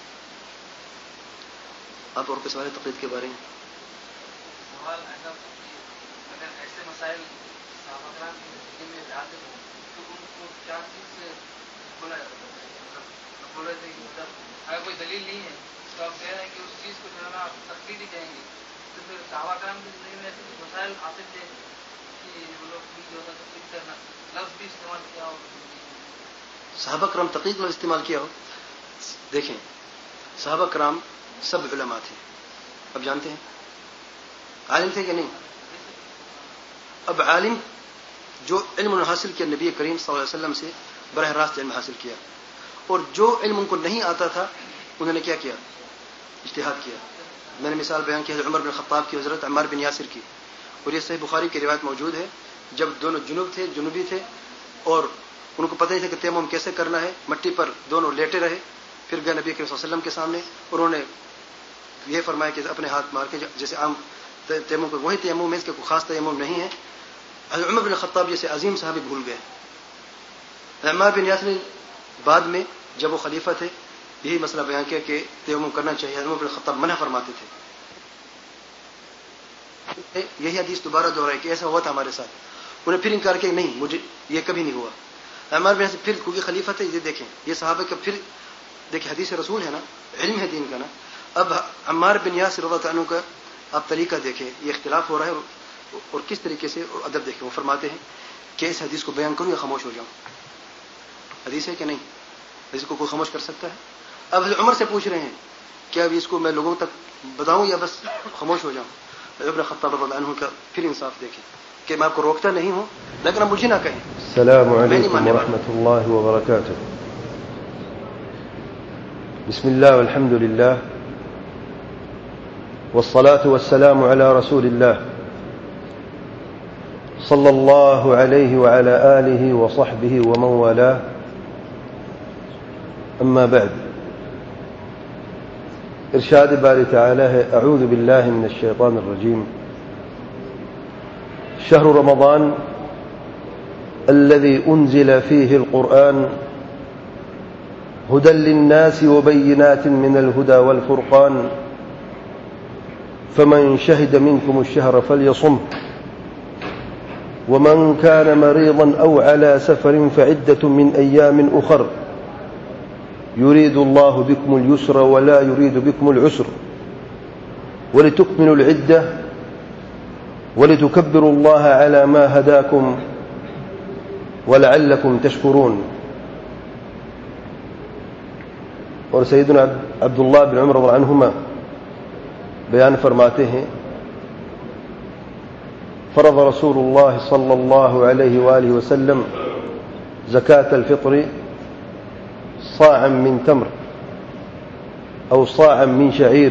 آپ اور کوئی سوال تقلید کے بارے میں؟ سوال ایسا اگر ایسے مسائل صحابہ میں آتے ہیں تو ان کو کیا چیز سے بولا جاتا ہے؟ بول رہے تھے کہ مطلب اگر کوئی دلیل نہیں ہے تو آپ کہہ رہے ہیں کہ اس چیز کو جو ہے نا آپ تقلید ہی کہیں گے, تو پھر صحابہ کرام کی زندگی میں ایسے کچھ مسائل آتے تھے کہ وہ لوگ جو ہوتا تقلید کرنا لفظ بھی استعمال کیا ہو. صحابہ کرام تقلید میں استعمال کیا ہو؟ دیکھیں صحابہ کرام سب علماء تھے, اب جانتے ہیں عالم تھے کہ نہیں؟ اب عالم جو علم حاصل کیا نبی کریم صلی اللہ علیہ وسلم سے براہ راست علم حاصل کیا, اور جو علم ان کو نہیں آتا تھا انہوں نے کیا کیا؟ اجتہاد کیا. میں نے مثال بیان کیا عمر بن خطاب کی, حضرت عمار بن یاسر کی, اور یہ صحیح بخاری کی روایت موجود ہے. جب دونوں جنوبی تھے اور ان کو پتہ نہیں تھا کہ تیمم کیسے کرنا ہے, مٹی پر دونوں لیٹے رہے, پھر گئے نبی کریم صلی اللہ علیہ وسلم کے سامنے, اور انہوں نے یہ فرمایا کہ اپنے ہاتھ مار کے جیسے عام تیمم کو, وہی تیمم ہے, اس کے کوئی خاص تیمم نہیں ہے. حضرت عمر بن خطاب جیسے عظیم صحابی بھول گئے. عمار بن یاسر نے بعد میں جب وہ خلیفہ تھے یہی مسئلہ بیان کیا کہ تیمم کرنا چاہیے. حضرت عمر بن خطاب منع فرماتے تھے. یہی حدیث دوبارہ دہرائی کہ ایسا ہوا تھا ہمارے ساتھ. انہیں پھر انکار کیا نہیں, مجھے یہ کبھی نہیں ہوا. عمار بن یاسر پھر کیونکہ خلیفہ تھے, یہ دیکھیں یہ صحابہ کا پھر دیکھیں حدیث رسول ہے نا, علم ہے دین کا نا. اب عمار بن یاسر رضی اللہ عنہ کا آپ طریقہ دیکھیں, یہ اختلاف ہو رہا ہے اور کس طریقے سے, اور ادب دیکھیں. وہ فرماتے ہیں کہ اس حدیث کو بیان کروں یا خاموش ہو جاؤں. حدیث ہے کہ نہیں؟ حدیث کو کوئی خاموش کر سکتا ہے؟ اب حضرت عمر سے پوچھ رہے ہیں کہ اب اس کو میں لوگوں تک بتاؤں یا بس خاموش ہو جاؤں. ابن خطاب رضی اللہ عنہ کا پھر انصاف دیکھیں کہ میں آپ کو روکتا نہیں ہوں لیکن اب مجھے نہ کہیں. السلام علیکم ورحمۃ اللہ وبرکاتہ. بسم الله والحمد لله والصلاة والسلام على رسول الله صلى الله عليه وعلى آله وصحبه ومن والاه. أما بعد, إرشاد باري تعالى أعوذ بالله من الشيطان الرجيم. شهر رمضان الذي أنزل فيه القرآن هدى للناس وبينات من الهدى والفرقان فمن شهد منكم الشهر فليصمه ومن كان مريضا أو على سفر فعدة من أيام أخر يريد الله بكم اليسر ولا يريد بكم العسر ولتكملوا العدة ولتكبروا الله على ما هداكم ولعلكم تشكرون. اور سیدنا عبداللہ بن عمر رضی اللہ عنہما بیان فرماتے ہیں فرض رسول اللہ صلی اللہ علیہ وآلہ وسلم زکاة الفطر صاعا من تمر أو صاعا من شعير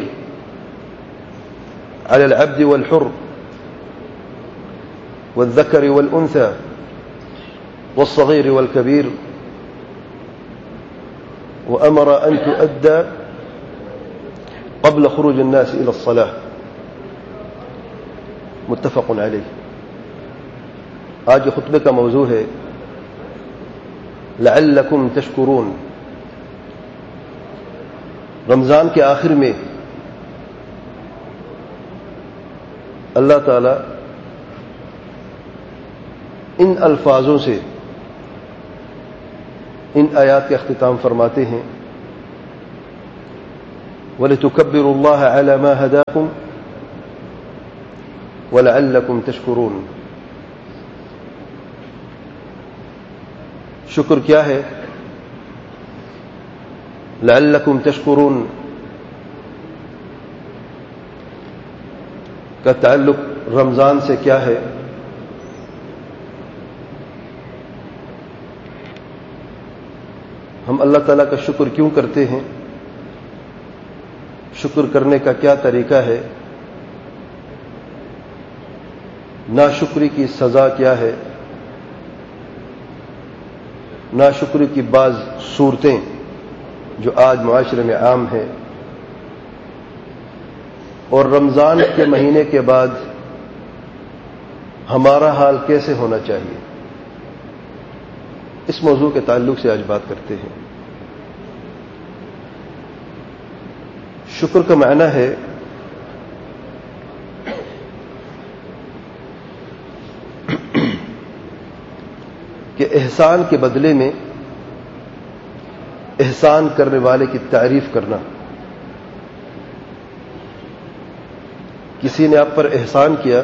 على العبد والحر والذكر والأنثى والصغير والكبير وأمر أن تؤدى قبل خروج الناس إلى الصلاة. متفق عليه. آج خطبے کا موضوع ہے لعلکم تشکرون. رمضان کے آخر میں اللہ تعالی ان الفاظوں سے ان آیات کا اختتام فرماتے ہیں وَلِتُكَبِّرُوا اللَّهَ عَلَى مَا هَدَاكُمْ وَلَعَلَّكُمْ تَشْكُرُونَ. شکر کیا ہے؟ لعلکم تشکرون کا تعلق رمضان سے کیا ہے؟ ہم اللہ تعالیٰ کا شکر کیوں کرتے ہیں؟ شکر کرنے کا کیا طریقہ ہے؟ ناشکری کی سزا کیا ہے؟ ناشکری کی بعض صورتیں جو آج معاشرے میں عام ہیں، اور رمضان کے مہینے کے بعد ہمارا حال کیسے ہونا چاہیے، اس موضوع کے تعلق سے آج بات کرتے ہیں. شکر کا معنی ہے کہ احسان کے بدلے میں احسان کرنے والے کی تعریف کرنا. کسی نے آپ پر احسان کیا،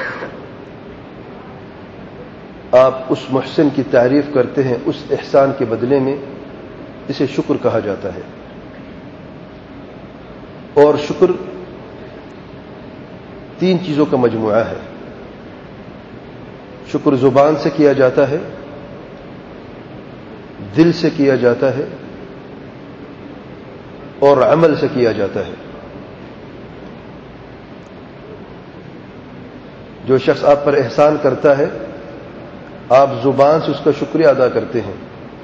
آپ اس محسن کی تعریف کرتے ہیں اس احسان کے بدلے میں، اسے شکر کہا جاتا ہے. اور شکر 3 چیزوں کا مجموعہ ہے. شکر زبان سے کیا جاتا ہے، دل سے کیا جاتا ہے، اور عمل سے کیا جاتا ہے. جو شخص آپ پر احسان کرتا ہے، آپ زبان سے اس کا شکریہ ادا کرتے ہیں،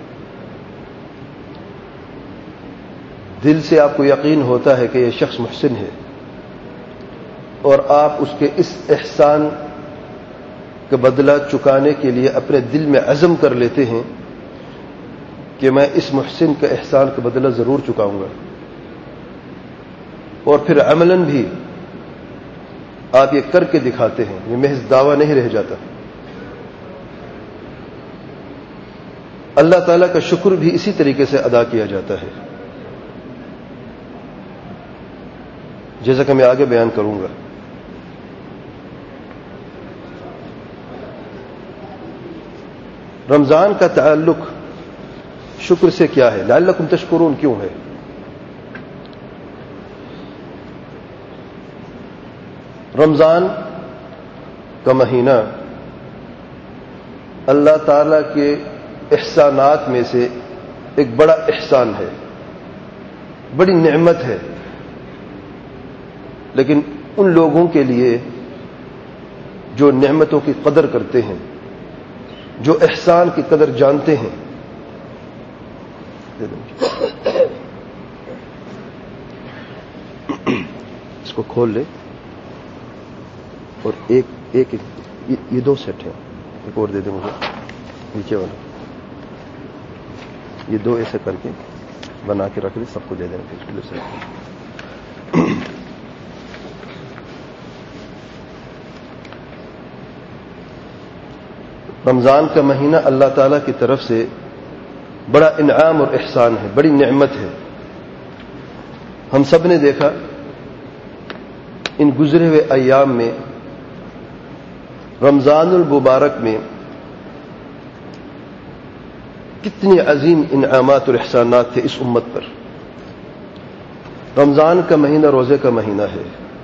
دل سے آپ کو یقین ہوتا ہے کہ یہ شخص محسن ہے، اور آپ اس کے اس احسان کا بدلہ چکانے کے لیے اپنے دل میں عزم کر لیتے ہیں کہ میں اس محسن کا احسان کا بدلہ ضرور چکاؤں گا. اور پھر عملاً بھی آپ یہ کر کے دکھاتے ہیں، یہ محض دعویٰ نہیں رہ جاتا. اللہ تعالیٰ کا شکر بھی اسی طریقے سے ادا کیا جاتا ہے، جیسا کہ میں آگے بیان کروں گا. رمضان کا تعلق شکر سے کیا ہے؟ لعلکم تشکرون کیوں ہے؟ رمضان کا مہینہ اللہ تعالی کے احسانات میں سے ایک بڑا احسان ہے، بڑی نعمت ہے. لیکن ان لوگوں کے لیے جو نعمتوں کی قدر کرتے ہیں، جو احسان کی قدر جانتے ہیں. اس کو کھول لے، اور ایک یہ 2 سیٹ ہیں، ایک اور دے دیں مجھے نیچے والا. یہ 2 ایسے کر کے بنا کے رکھ دیں، سب کو دے دیں. رمضان کا مہینہ اللہ تعالیٰ کی طرف سے بڑا انعام اور احسان ہے، بڑی نعمت ہے. ہم سب نے دیکھا ان گزرے ہوئے ایام میں، رمضان المبارک میں کتنی عظیم انعامات اور احسانات تھے اس امت پر. رمضان کا مہینہ روزے کا مہینہ ہے،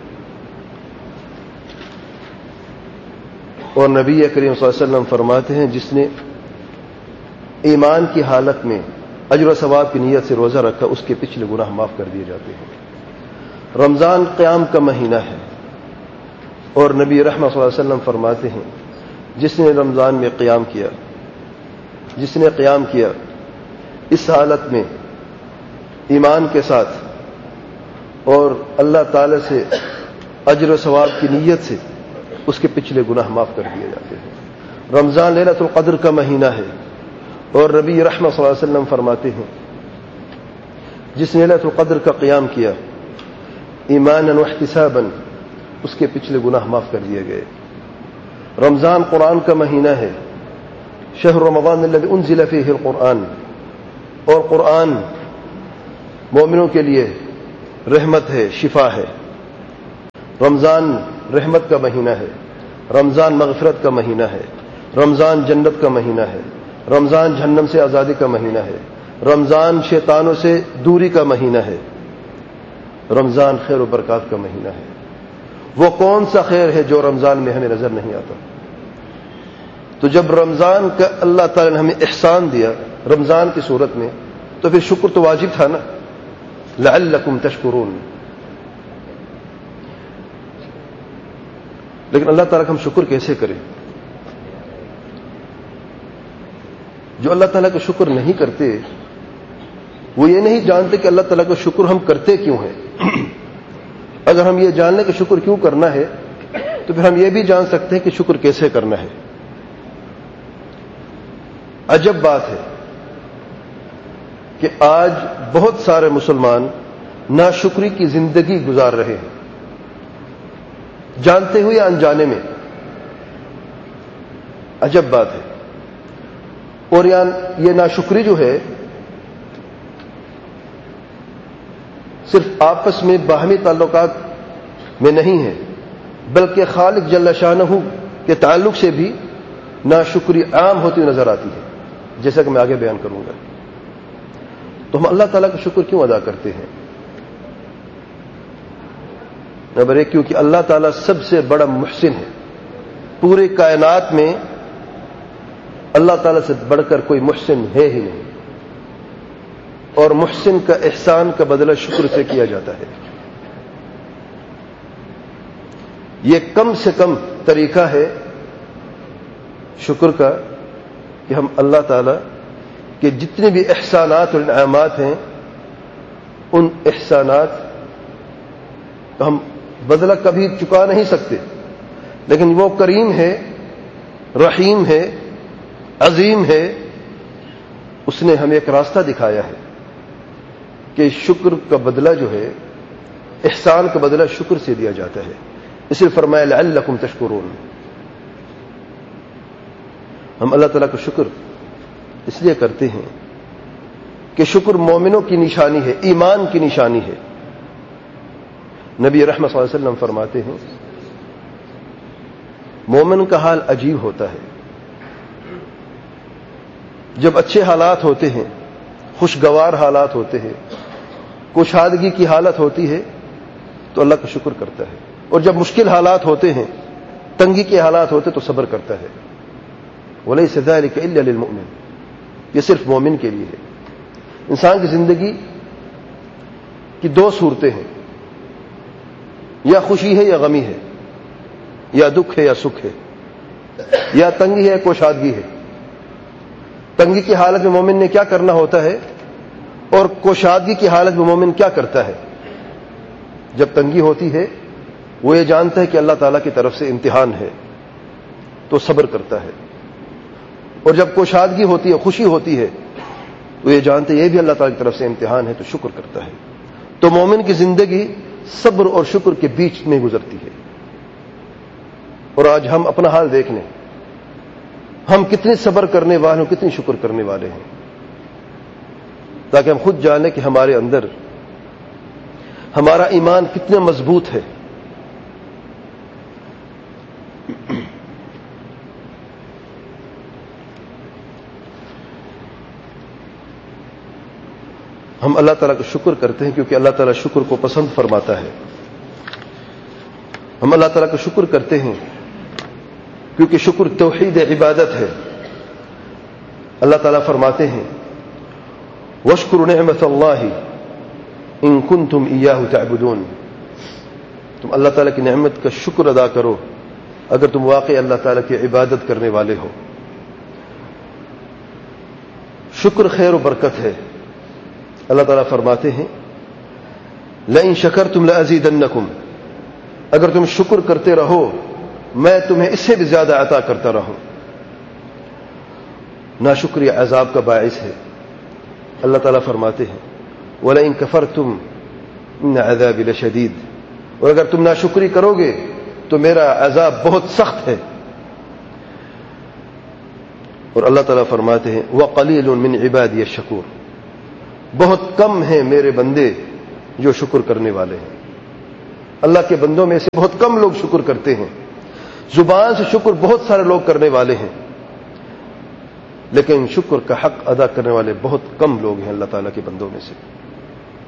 اور نبی کریم صلی اللہ علیہ وسلم فرماتے ہیں جس نے ایمان کی حالت میں اجر و ثواب کی نیت سے روزہ رکھا، اس کے پچھلے گناہ معاف کر دیے جاتے ہیں. رمضان قیام کا مہینہ ہے، اور نبی رحمت صلی اللہ علیہ وسلم فرماتے ہیں جس نے رمضان میں قیام کیا، جس نے قیام کیا اس حالت میں ایمان کے ساتھ اور اللہ تعالی سے اجر و ثواب کی نیت سے، اس کے پچھلے گناہ معاف کر دیے جاتے ہیں. رمضان لیلۃ القدر کا مہینہ ہے، اور نبی رحمت صلی اللہ علیہ وسلم فرماتے ہیں جس نے لیلۃ القدر کا قیام کیا ایمانا واحتسابا، اس کے پچھلے گناہ معاف کر دیے گئے. رمضان قرآن کا مہینہ ہے، شہر رمضان الذی انزل فیہ القرآن، اور قرآن مومنوں کے لیے رحمت ہے، شفا ہے۔ رمضان رحمت کا مہینہ ہے، رمضان مغفرت کا مہینہ ہے، رمضان جنت کا مہینہ ہے، رمضان جہنم سے آزادی کا مہینہ ہے، رمضان شیطانوں سے دوری کا مہینہ ہے، رمضان خیر و برکات کا مہینہ ہے۔ وہ کون سا خیر ہے جو رمضان میں ہمیں نظر نہیں آتا؟ تو جب رمضان کا اللہ تعالی نے ہمیں احسان دیا رمضان کی صورت میں، تو پھر شکر تو واجب تھا نا، لعلکم تشکرون۔ لیکن اللہ تعالیٰ کا ہم شکر کیسے کریں؟ جو اللہ تعالیٰ کا شکر نہیں کرتے وہ یہ نہیں جانتے کہ اللہ تعالیٰ کا شکر ہم کرتے کیوں ہیں۔ اگر ہم یہ جان لیں کہ شکر کیوں کرنا ہے تو پھر ہم یہ بھی جان سکتے ہیں کہ شکر کیسے کرنا ہے۔ عجب بات ہے کہ آج بہت سارے مسلمان ناشکری کی زندگی گزار رہے ہیں، جانتے ہوئے یا انجانے میں۔ عجب بات ہے۔ اور یہ ناشکری جو ہے صرف آپس میں باہمی تعلقات میں نہیں ہے، بلکہ خالق جل شانہ کے تعلق سے بھی ناشکری عام ہوتی نظر آتی ہے، جیسا کہ میں آگے بیان کروں گا۔ تو ہم اللہ تعالیٰ کا شکر کیوں ادا کرتے ہیں؟ نمبر ایک، کیونکہ اللہ تعالیٰ سب سے بڑا محسن ہے۔ پورے کائنات میں اللہ تعالیٰ سے بڑھ کر کوئی محسن ہے ہی نہیں، اور محسن کا احسان کا بدلہ شکر سے کیا جاتا ہے۔ یہ کم سے کم طریقہ ہے شکر کا کہ ہم اللہ تعالیٰ کے جتنے بھی احسانات اور انعامات ہیں ان احسانات کا ہم بدلہ کبھی چکا نہیں سکتے، لیکن وہ کریم ہے، رحیم ہے، عظیم ہے، اس نے ہمیں ایک راستہ دکھایا ہے کہ شکر کا بدلہ جو ہے، احسان کا بدلہ شکر سے دیا جاتا ہے۔ اسے فرمایا لعلکم تشکرون۔ ہم اللہ تعالیٰ کا شکر اس لیے کرتے ہیں کہ شکر مومنوں کی نشانی ہے، ایمان کی نشانی ہے۔ نبی رحمت صلی اللہ علیہ وسلم فرماتے ہیں مومن کا حال عجیب ہوتا ہے، جب اچھے حالات ہوتے ہیں، خوشگوار حالات ہوتے ہیں، کشادگی کی حالت ہوتی ہے تو اللہ کا شکر کرتا ہے، اور جب مشکل حالات ہوتے ہیں، تنگی کے حالات ہوتے تو صبر کرتا ہے۔ وَلَيْسَ ذَلِكَ إِلَّا لِلْمُؤْمِنِ، یہ صرف مومن کے لیے ہے۔ انسان کی زندگی کی دو صورتیں ہیں، یا خوشی ہے یا غمی ہے، یا دکھ ہے یا سکھ ہے، یا تنگی ہے یا کوشادگی ہے۔ تنگی کی حالت میں مومن نے کیا کرنا ہوتا ہے، اور کوشادگی کی حالت میں مومن کیا کرتا ہے؟ جب تنگی ہوتی ہے وہ یہ جانتا ہے کہ اللہ تعالیٰ کی طرف سے امتحان ہے تو صبر کرتا ہے، اور جب کوشادگی ہوتی ہے، خوشی ہوتی ہے، تو یہ جانتے یہ بھی اللہ تعالیٰ کی طرف سے امتحان ہے تو شکر کرتا ہے۔ تو مومن کی زندگی صبر اور شکر کے بیچ میں گزرتی ہے۔ اور آج ہم اپنا حال دیکھ لیں، ہم کتنے صبر کرنے والے ہیں، کتنی شکر کرنے والے ہیں، تاکہ ہم خود جانیں کہ ہمارے اندر ہمارا ایمان کتنا مضبوط ہے۔ ہم اللہ تعالیٰ کا شکر کرتے ہیں کیونکہ اللہ تعالیٰ شکر کو پسند فرماتا ہے۔ ہم اللہ تعالیٰ کا شکر کرتے ہیں کیونکہ شکر توحید عبادت ہے۔ اللہ تعالیٰ فرماتے ہیں وَاشْكُرُوا نِعْمَةَ اللَّهِ إِن كُنتُمْ إِيَّاهُ تَعْبُدُونَ، تم اللہ تعالیٰ کی نعمت کا شکر ادا کرو اگر تم واقعی اللہ تعالیٰ کی عبادت کرنے والے ہو۔ شکر خیر و برکت ہے۔ اللہ تعالیٰ فرماتے ہیں لَئِن شَكَرْتُمْ لَأَزِيدَنَّكُمْ، اگر تم شکر کرتے رہو میں تمہیں اس سے بھی زیادہ عطا کرتا رہوں۔ ناشکری عذاب کا باعث ہے۔ اللہ تعالیٰ فرماتے ہیں وَلَئِن كَفَرْتُمْ إِنَّ عَذَابِي لَشَدِيدٌ، اور اگر تم ناشکری کرو گے تو میرا عذاب بہت سخت ہے۔ اور اللہ تعالیٰ فرماتے ہیں وَقَلِيلٌ مِّنْ عِبَادِيَ الشَّكُورُ، بہت کم ہیں میرے بندے جو شکر کرنے والے ہیں۔ اللہ کے بندوں میں سے بہت کم لوگ شکر کرتے ہیں۔ زبان سے شکر بہت سارے لوگ کرنے والے ہیں، لیکن شکر کا حق ادا کرنے والے بہت کم لوگ ہیں اللہ تعالیٰ کے بندوں میں سے۔